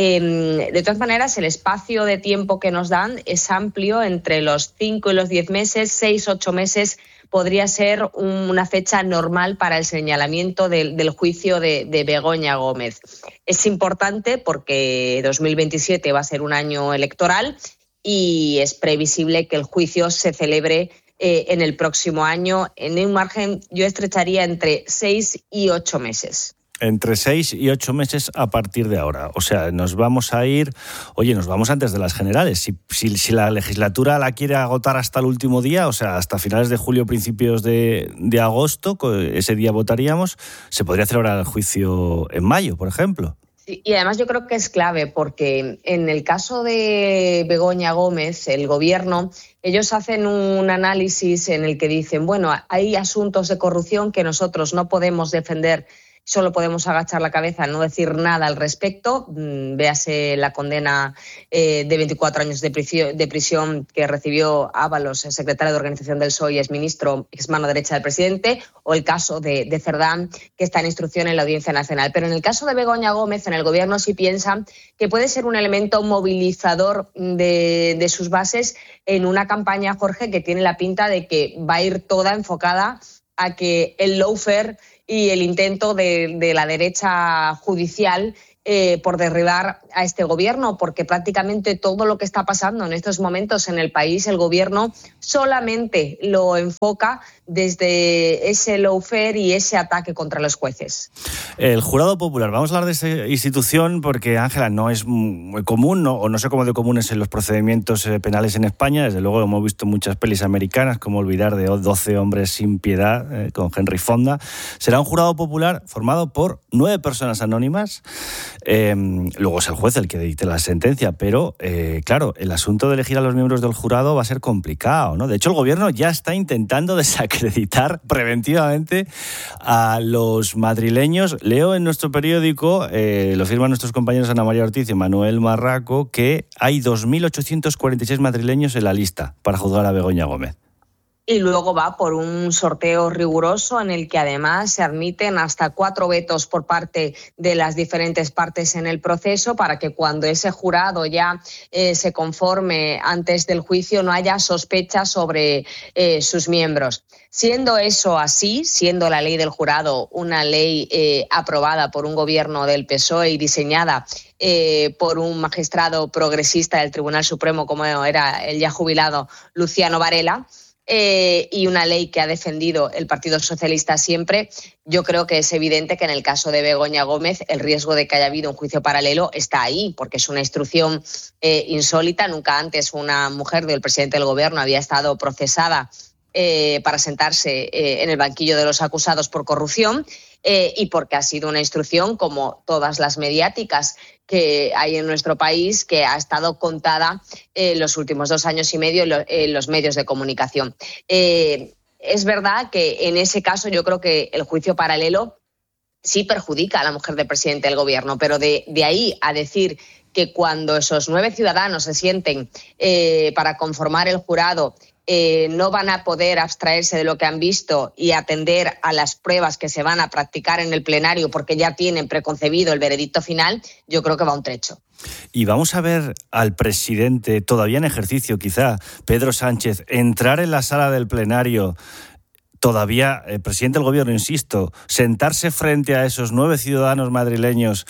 Eh, de todas maneras, el espacio de tiempo que nos dan es amplio, entre los cinco y los diez meses, seis, ocho meses podría ser una fecha normal para el señalamiento del, del juicio de, de Begoña Gómez. Es importante porque dos mil veintisiete va a ser un año electoral y es previsible que el juicio se celebre eh, en el próximo año. En un margen yo estrecharía entre seis y ocho meses. Entre seis y ocho meses a partir de ahora. O sea, nos vamos a ir... Oye, nos vamos antes de las generales. Si, si, si la legislatura la quiere agotar hasta el último día, o sea, hasta finales de julio, principios de, de agosto, ese día votaríamos, se podría celebrar el juicio en mayo, por ejemplo. Sí, y además yo creo que es clave porque en el caso de Begoña Gómez, el gobierno, ellos hacen un análisis en el que dicen, bueno, hay asuntos de corrupción que nosotros no podemos defender solo podemos agachar la cabeza, no decir nada al respecto. Véase la condena eh, de veinticuatro años de prisión, de prisión que recibió Ábalos, el secretario de Organización del P S O E y exministro, ex mano derecha del presidente, o el caso de, de Cerdán, que está en instrucción en la Audiencia Nacional. Pero en el caso de Begoña Gómez, en el Gobierno sí piensan que puede ser un elemento movilizador de, de sus bases en una campaña, Jorge, que tiene la pinta de que va a ir toda enfocada a que el lawfare y el intento de, de la derecha judicial eh, por derribar a este gobierno, porque prácticamente todo lo que está pasando en estos momentos en el país, el gobierno solamente lo enfoca desde ese lawfare y ese ataque contra los jueces. El Jurado Popular, vamos a hablar de esa institución porque, Ángela, no es muy común, ¿no? O no sé cómo de común es en los procedimientos penales en España. Desde luego hemos visto muchas pelis americanas, como Olvidar de doce hombres sin piedad, eh, con Henry Fonda. Será un jurado popular formado por nueve personas anónimas. Eh, luego es el juez el que dicte la sentencia, pero, eh, claro, el asunto de elegir a los miembros del jurado va a ser complicado, ¿no? De hecho, el gobierno ya está intentando desacreditar preventivamente a los madrileños. Leo en nuestro periódico, eh, lo firman nuestros compañeros Ana María Ortiz y Manuel Marraco, que hay dos mil ochocientos cuarenta y seis madrileños en la lista para juzgar a Begoña Gómez. Y luego va por un sorteo riguroso en el que además se admiten hasta cuatro vetos por parte de las diferentes partes en el proceso para que cuando ese jurado ya eh, se conforme antes del juicio no haya sospechas sobre eh, sus miembros. Siendo eso así, siendo la ley del jurado una ley eh, aprobada por un gobierno del P S O E y diseñada eh, por un magistrado progresista del Tribunal Supremo como era el ya jubilado Luciano Varela, Eh, y una ley que ha defendido el Partido Socialista siempre, yo creo que es evidente que en el caso de Begoña Gómez el riesgo de que haya habido un juicio paralelo está ahí, porque es una instrucción eh, insólita. Nunca antes una mujer del presidente del gobierno había estado procesada eh, para sentarse eh, en el banquillo de los acusados por corrupción eh, y porque ha sido una instrucción, como todas las mediáticas que hay en nuestro país, que ha estado contada en eh, los últimos dos años y medio en, lo, en los medios de comunicación. Eh, es verdad que en ese caso yo creo que el juicio paralelo sí perjudica a la mujer del presidente del gobierno, pero de, de ahí a decir que cuando esos nueve ciudadanos se sienten eh, para conformar el jurado Eh, no van a poder abstraerse de lo que han visto y atender a las pruebas que se van a practicar en el plenario porque ya tienen preconcebido el veredicto final, yo creo que va un trecho. Y vamos a ver al presidente, todavía en ejercicio quizá, Pedro Sánchez, entrar en la sala del plenario, todavía el presidente del gobierno, insisto, sentarse frente a esos nueve ciudadanos madrileños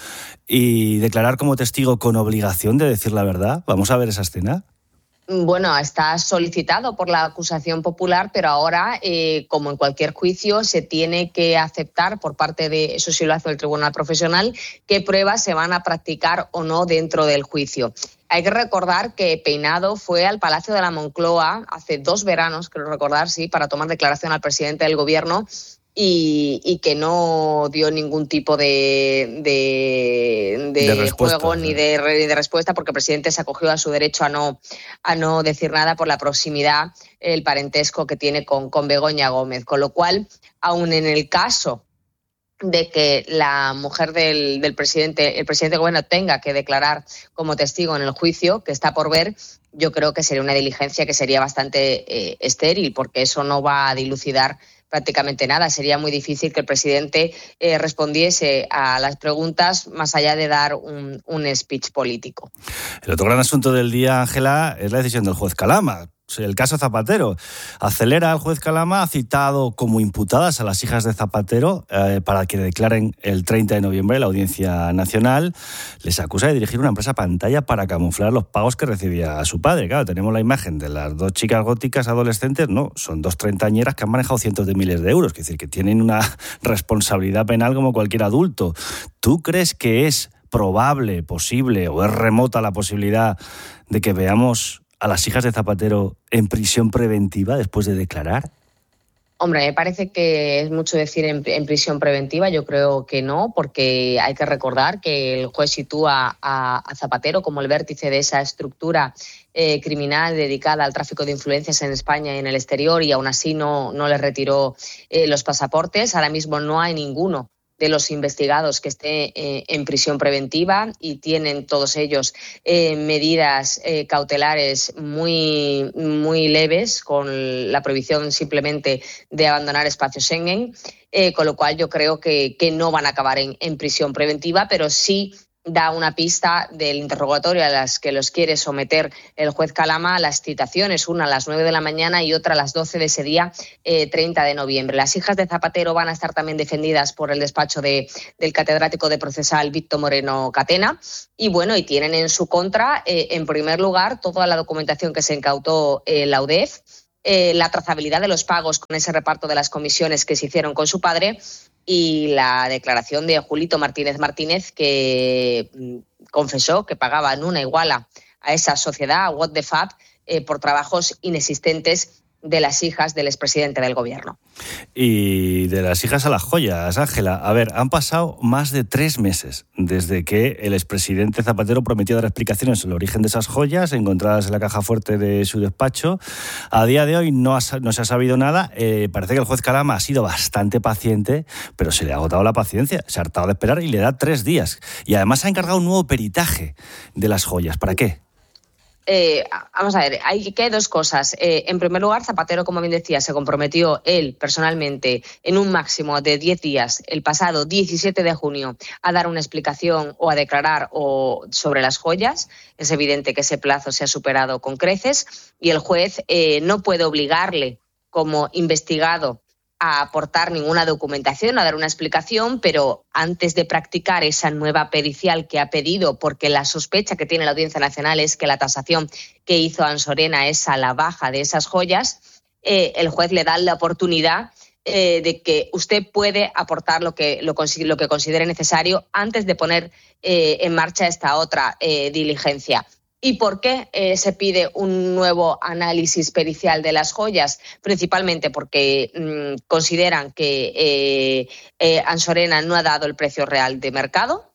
y declarar como testigo con obligación de decir la verdad. ¿Vamos a ver esa escena? Bueno, está solicitado por la acusación popular, pero ahora, eh, como en cualquier juicio, se tiene que aceptar por parte de, eso sí lo hace el Tribunal Profesional, qué pruebas se van a practicar o no dentro del juicio. Hay que recordar que Peinado fue al Palacio de la Moncloa hace dos veranos, creo recordar, sí, para tomar declaración al presidente del gobierno y, y que no dio ningún tipo de, de, de, de juego ni de, de respuesta, porque el presidente se acogió a su derecho a no, a no decir nada por la proximidad, el parentesco que tiene con, con Begoña Gómez. Con lo cual, aun en el caso de que la mujer del, del presidente, el presidente del gobierno tenga que declarar como testigo en el juicio, que está por ver, yo creo que sería una diligencia que sería bastante eh, estéril, porque eso no va a dilucidar prácticamente nada. Sería muy difícil que el presidente eh, respondiese a las preguntas más allá de dar un, un speech político. El otro gran asunto del día, Ángela, es la decisión del juez Calama. El caso Zapatero. Acelera, el juez Calama ha citado como imputadas a las hijas de Zapatero eh, para que declaren el treinta de noviembre en la Audiencia Nacional. Les acusa de dirigir una empresa pantalla para camuflar los pagos que recibía a su padre. Claro, tenemos la imagen de las dos chicas góticas adolescentes. No, son dos treintañeras que han manejado cientos de miles de euros. Es decir, que tienen una responsabilidad penal como cualquier adulto. ¿Tú crees que es probable, posible o es remota la posibilidad de que veamos a las hijas de Zapatero en prisión preventiva después de declarar? Hombre, me parece que es mucho decir en, en prisión preventiva. Yo creo que no, porque hay que recordar que el juez sitúa a, a Zapatero como el vértice de esa estructura eh, criminal dedicada al tráfico de influencias en España y en el exterior, y aún así no, no le retiró eh, los pasaportes. Ahora mismo no hay ninguno de los investigados que esté eh, en prisión preventiva y tienen todos ellos eh, medidas eh, cautelares muy, muy leves, con la prohibición simplemente de abandonar espacios Schengen, eh, con lo cual yo creo que, que no van a acabar en, en prisión preventiva, pero sí da una pista del interrogatorio a las que los quiere someter el juez Calama, las citaciones, una a las nueve de la mañana y otra a las doce de ese día eh, treinta de noviembre. Las hijas de Zapatero van a estar también defendidas por el despacho de, del catedrático de procesal Víctor Moreno Catena y bueno, y tienen en su contra, eh, en primer lugar, toda la documentación que se incautó eh, la U D E F, eh, la trazabilidad de los pagos con ese reparto de las comisiones que se hicieron con su padre y la declaración de Julito Martínez Martínez, que confesó que pagaba en una iguala a esa sociedad, What the Fab, eh, por trabajos inexistentes de las hijas del expresidente del gobierno. Y de las hijas a las joyas, Ángela. A ver, han pasado más de tres meses desde que el expresidente Zapatero prometió dar explicaciones sobre el origen de esas joyas encontradas en la caja fuerte de su despacho. A día de hoy no, ha, no se ha sabido nada. Eh, parece que el juez Calama ha sido bastante paciente, pero se le ha agotado la paciencia, se ha hartado de esperar y le da tres días. Y además ha encargado un nuevo peritaje de las joyas. ¿Para qué? Eh, vamos a ver, hay que dos cosas. Eh, en primer lugar, Zapatero, como bien decía, se comprometió él personalmente en un máximo de diez días, el pasado diecisiete de junio, a dar una explicación o a declarar o sobre las joyas. Es evidente que ese plazo se ha superado con creces y el juez eh, no puede obligarle como investigado a aportar ninguna documentación, a dar una explicación, pero antes de practicar esa nueva pericial que ha pedido, porque la sospecha que tiene la Audiencia Nacional es que la tasación que hizo Ansorena es a la baja de esas joyas, eh, el juez le da la oportunidad eh, de que usted puede aportar lo que, lo, lo que considere necesario antes de poner eh, en marcha esta otra eh, diligencia. ¿Y por qué eh, se pide un nuevo análisis pericial de las joyas? Principalmente porque mmm, consideran que eh, eh, Ansorena no ha dado el precio real de mercado,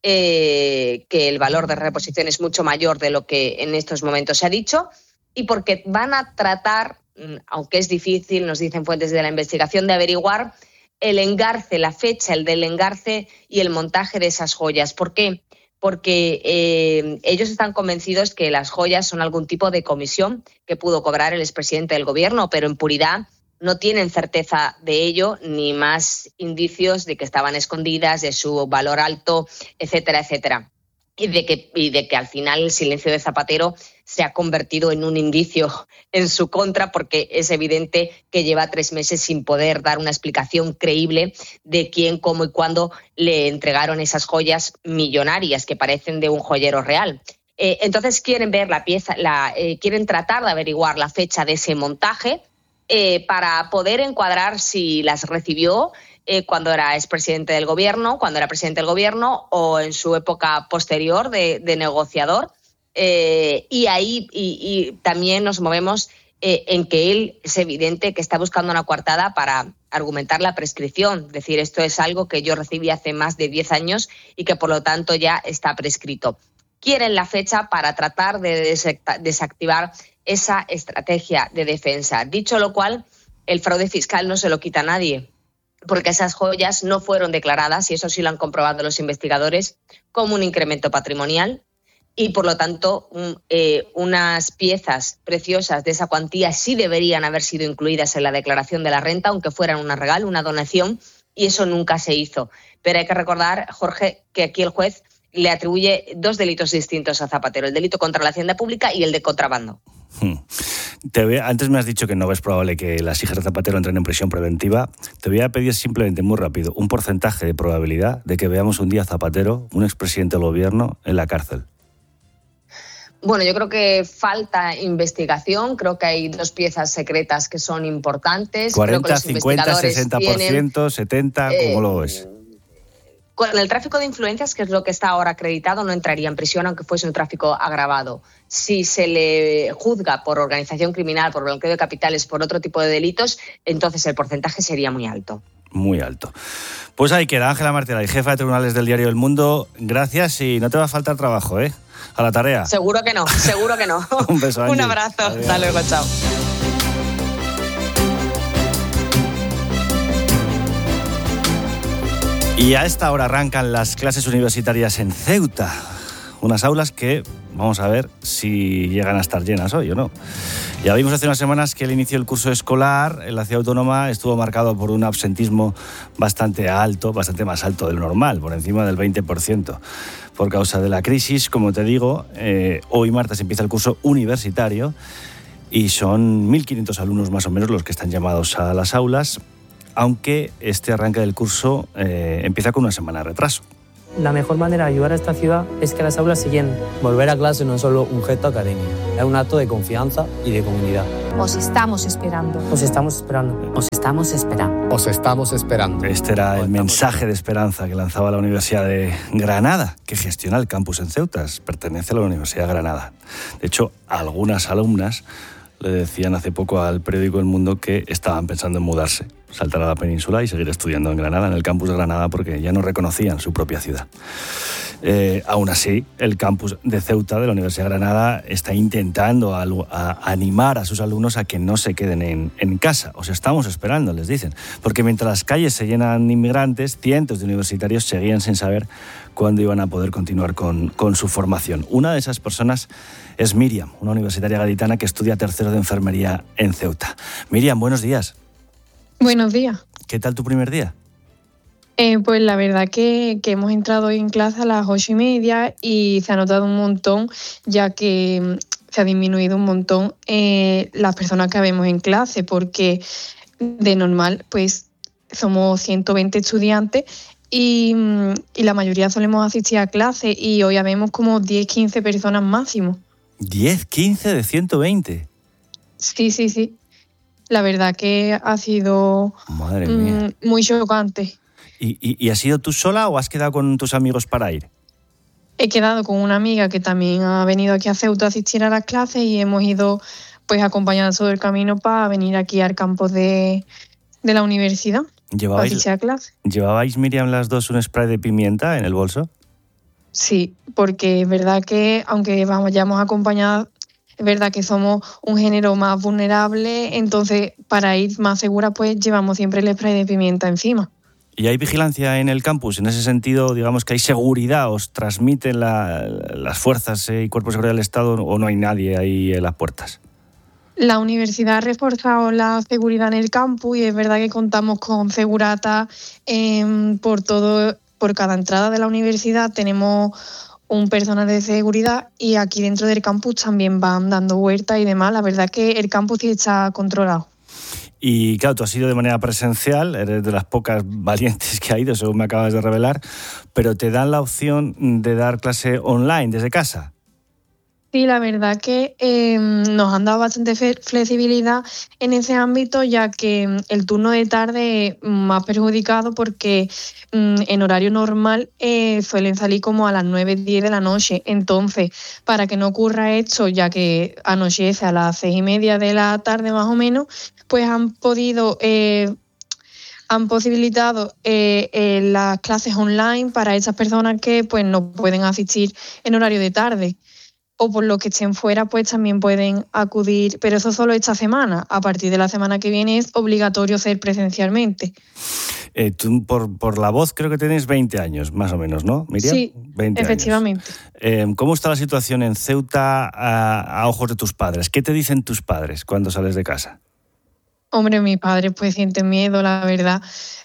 eh, que el valor de reposición es mucho mayor de lo que en estos momentos se ha dicho, y porque van a tratar, aunque es difícil, nos dicen fuentes de la investigación, de averiguar el engarce, la fecha, el del engarce y el montaje de esas joyas. ¿Por qué? Porque eh, ellos están convencidos que las joyas son algún tipo de comisión que pudo cobrar el expresidente del gobierno, pero en puridad no tienen certeza de ello, ni más indicios de que estaban escondidas, de su valor alto, etcétera, etcétera. Y de que, y de que al final el silencio de Zapatero se ha convertido en un indicio en su contra, porque es evidente que lleva tres meses sin poder dar una explicación creíble de quién, cómo y cuándo le entregaron esas joyas millonarias que parecen de un joyero real. Eh, entonces quieren ver la pieza, la, eh, quieren tratar de averiguar la fecha de ese montaje eh, para poder encuadrar si las recibió Eh, cuando era expresidente del gobierno, cuando era presidente del gobierno o en su época posterior de, de negociador. Eh, y ahí y, y también nos movemos eh, en que él es evidente que está buscando una coartada para argumentar la prescripción. Es decir, esto es algo que yo recibí hace más de diez años y que por lo tanto ya está prescrito. Quieren la fecha para tratar de desactivar esa estrategia de defensa. Dicho lo cual, el fraude fiscal no se lo quita a nadie, porque esas joyas no fueron declaradas, y eso sí lo han comprobado los investigadores, como un incremento patrimonial, y por lo tanto un, eh, unas piezas preciosas de esa cuantía sí deberían haber sido incluidas en la declaración de la renta, aunque fueran un regalo, una donación, y eso nunca se hizo. Pero hay que recordar, Jorge, que aquí el juez le atribuye dos delitos distintos a Zapatero, el delito contra la hacienda pública y el de contrabando. Hmm. Te voy a, antes me has dicho que no ves probable que las hijas de Zapatero entren en prisión preventiva. Te voy a pedir simplemente, muy rápido, un porcentaje de probabilidad de que veamos un día a Zapatero, un expresidente del gobierno, en la cárcel. Bueno, yo creo que falta investigación, creo que hay dos piezas secretas que son importantes. cuarenta, cincuenta, sesenta por ciento, setenta por ciento, ¿cómo eh, lo ves? Con el tráfico de influencias, que es lo que está ahora acreditado, no entraría en prisión aunque fuese un tráfico agravado. Si se le juzga por organización criminal, por blanqueo de capitales, por otro tipo de delitos, entonces el porcentaje sería muy alto. Muy alto. Pues ahí queda Ángela Martínez, jefa de tribunales del diario El Mundo. Gracias y no te va a faltar trabajo, ¿eh? A la tarea. Seguro que no, seguro que no. Un beso, Angie. Un abrazo. Adiós. Hasta luego, chao. Y a esta hora arrancan las clases universitarias en Ceuta. Unas aulas que vamos a ver si llegan a estar llenas hoy o no. Ya vimos hace unas semanas que el inicio del curso escolar en la ciudad autónoma estuvo marcado por un absentismo bastante alto, bastante más alto de lo normal, por encima del veinte por ciento. Por causa de la crisis, como te digo, eh, hoy martes empieza el curso universitario y son mil quinientos alumnos más o menos los que están llamados a las aulas, aunque este arranque del curso eh, empieza con una semana de retraso. La mejor manera de ayudar a esta ciudad es que las aulas se llenen. Volver a clase no es solo un gesto académico, es un acto de confianza y de comunidad. Os estamos esperando. Os estamos esperando. Os estamos esperando. Os estamos esperando. Este era el mensaje de esperanza que lanzaba la Universidad de Granada, que gestiona el campus en Ceuta. Pertenece a la Universidad de Granada. De hecho, algunas alumnas le decían hace poco al periódico El Mundo que estaban pensando en mudarse, saltar a la península y seguir estudiando en Granada, en el campus de Granada, porque ya no reconocían su propia ciudad. Eh, aún así, el campus de Ceuta de la Universidad de Granada está intentando a, a animar a sus alumnos a que no se queden en, en casa. Os estamos esperando, les dicen, porque mientras las calles se llenan de inmigrantes, cientos de universitarios seguían sin saber cuándo iban a poder continuar con, con su formación. Una de esas personas es Miriam, una universitaria gaditana que estudia tercero de enfermería en Ceuta. Miriam, buenos días. Buenos días. ¿Qué tal tu primer día? Eh, pues la verdad que, que hemos entrado hoy en clase a las ocho y media y se ha notado un montón, ya que se ha disminuido un montón eh, las personas que vemos en clase, porque de normal pues somos ciento veinte estudiantes y, y la mayoría solemos asistir a clase y hoy habemos como diez, quince personas máximo. ¿diez, quince de ciento veinte? Sí, sí, sí. La verdad que ha sido Madre mía. mm, muy chocante. ¿Y, y, ¿Y has ido tú sola o has quedado con tus amigos para ir? He quedado con una amiga que también ha venido aquí a Ceuta a asistir a las clases y hemos ido pues acompañando todo el camino para venir aquí al campus de, de la universidad. Para asistir a clase. ¿Llevabais, Miriam, las dos un spray de pimienta en el bolso? Sí, porque es verdad que aunque vayamos acompañadas, es verdad que somos un género más vulnerable, entonces para ir más segura pues llevamos siempre el spray de pimienta encima. ¿Y hay vigilancia en el campus? En ese sentido, digamos que hay seguridad, ¿os transmiten la, las fuerzas y cuerpos de seguridad del Estado o no hay nadie ahí en las puertas? La universidad ha reforzado la seguridad en el campus y es verdad que contamos con segurata eh, por todo, por cada entrada de la universidad tenemos un personal de seguridad y aquí dentro del campus también van dando vueltas y demás. La verdad que el campus sí está controlado. Y claro, tú has ido de manera presencial, eres de las pocas valientes que ha ido, según me acabas de revelar, pero te dan la opción de dar clase online desde casa. Sí, la verdad que eh, nos han dado bastante flexibilidad en ese ámbito, ya que el turno de tarde es más perjudicado porque mm, en horario normal eh, suelen salir como a las nueve, diez de la noche. Entonces, para que no ocurra esto, ya que anochece a las seis y media de la tarde más o menos, pues han podido... Eh, han posibilitado eh, eh, las clases online para esas personas que pues no pueden asistir en horario de tarde. O por lo que estén fuera, pues también pueden acudir, pero eso solo esta semana. A partir de la semana que viene es obligatorio ser presencialmente. Eh, tú, por, por la voz, creo que tienes veinte años, más o menos, ¿no, Miriam? Sí, veinte efectivamente. Años. Eh, ¿Cómo está la situación en Ceuta a, a ojos de tus padres? ¿Qué te dicen tus padres cuando sales de casa? Hombre, mis padres pues sienten miedo, la verdad.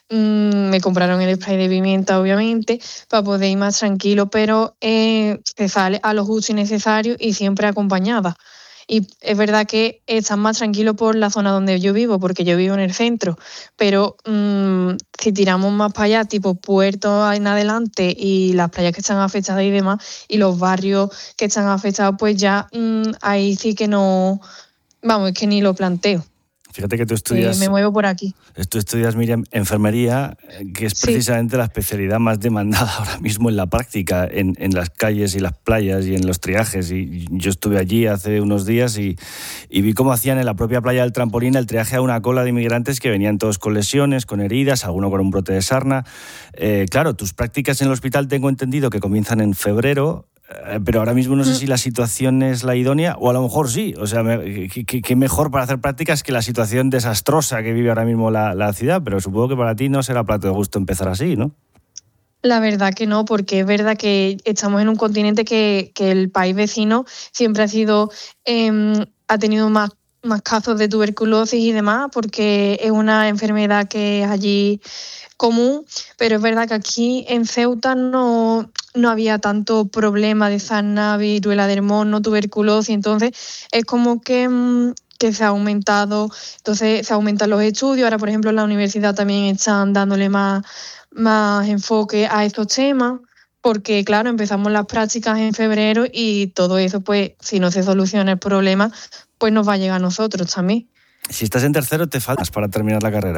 Mm, me compraron el spray de pimienta, obviamente, para poder ir más tranquilo, pero eh, se sale a lo justo y necesario y siempre acompañada. Y es verdad que están más tranquilos por la zona donde yo vivo, porque yo vivo en el centro, pero mmm, si tiramos más para allá, tipo Puerto en adelante y las playas que están afectadas y demás, y los barrios que están afectados, pues ya mmm, ahí sí que no, vamos, es que ni lo planteo. Fíjate que tú estudias... Eh, me muevo por aquí. Tú estudias, Miriam, enfermería, que es precisamente sí. la especialidad más demandada ahora mismo en la práctica, en, en las calles y las playas y en los triajes. Y yo estuve allí hace unos días y, y vi cómo hacían en la propia playa del Trampolín el triaje a una cola de inmigrantes que venían todos con lesiones, con heridas, alguno con un brote de sarna. Eh, claro, tus prácticas en el hospital tengo entendido que comienzan en febrero, pero ahora mismo no sé si la situación es la idónea o a lo mejor sí. O sea, qué mejor para hacer prácticas que la situación desastrosa que vive ahora mismo la, la ciudad, pero supongo que para ti no será plato de gusto empezar así, ¿no? La verdad que no, porque es verdad que estamos en un continente que, que el país vecino siempre ha sido, eh, ha tenido más, más casos de tuberculosis y demás, porque es una enfermedad que es allí común, pero es verdad que aquí en Ceuta no, no había tanto problema de sarna, viruela del mono, tuberculosis, entonces es como que... Mmm, que se ha aumentado, entonces se aumentan los estudios, ahora por ejemplo en la universidad también están dándole más, más enfoque a estos temas, porque claro, empezamos las prácticas en febrero y todo eso, pues si no se soluciona el problema, pues nos va a llegar a nosotros también. Si estás en tercero te faltas para terminar la carrera.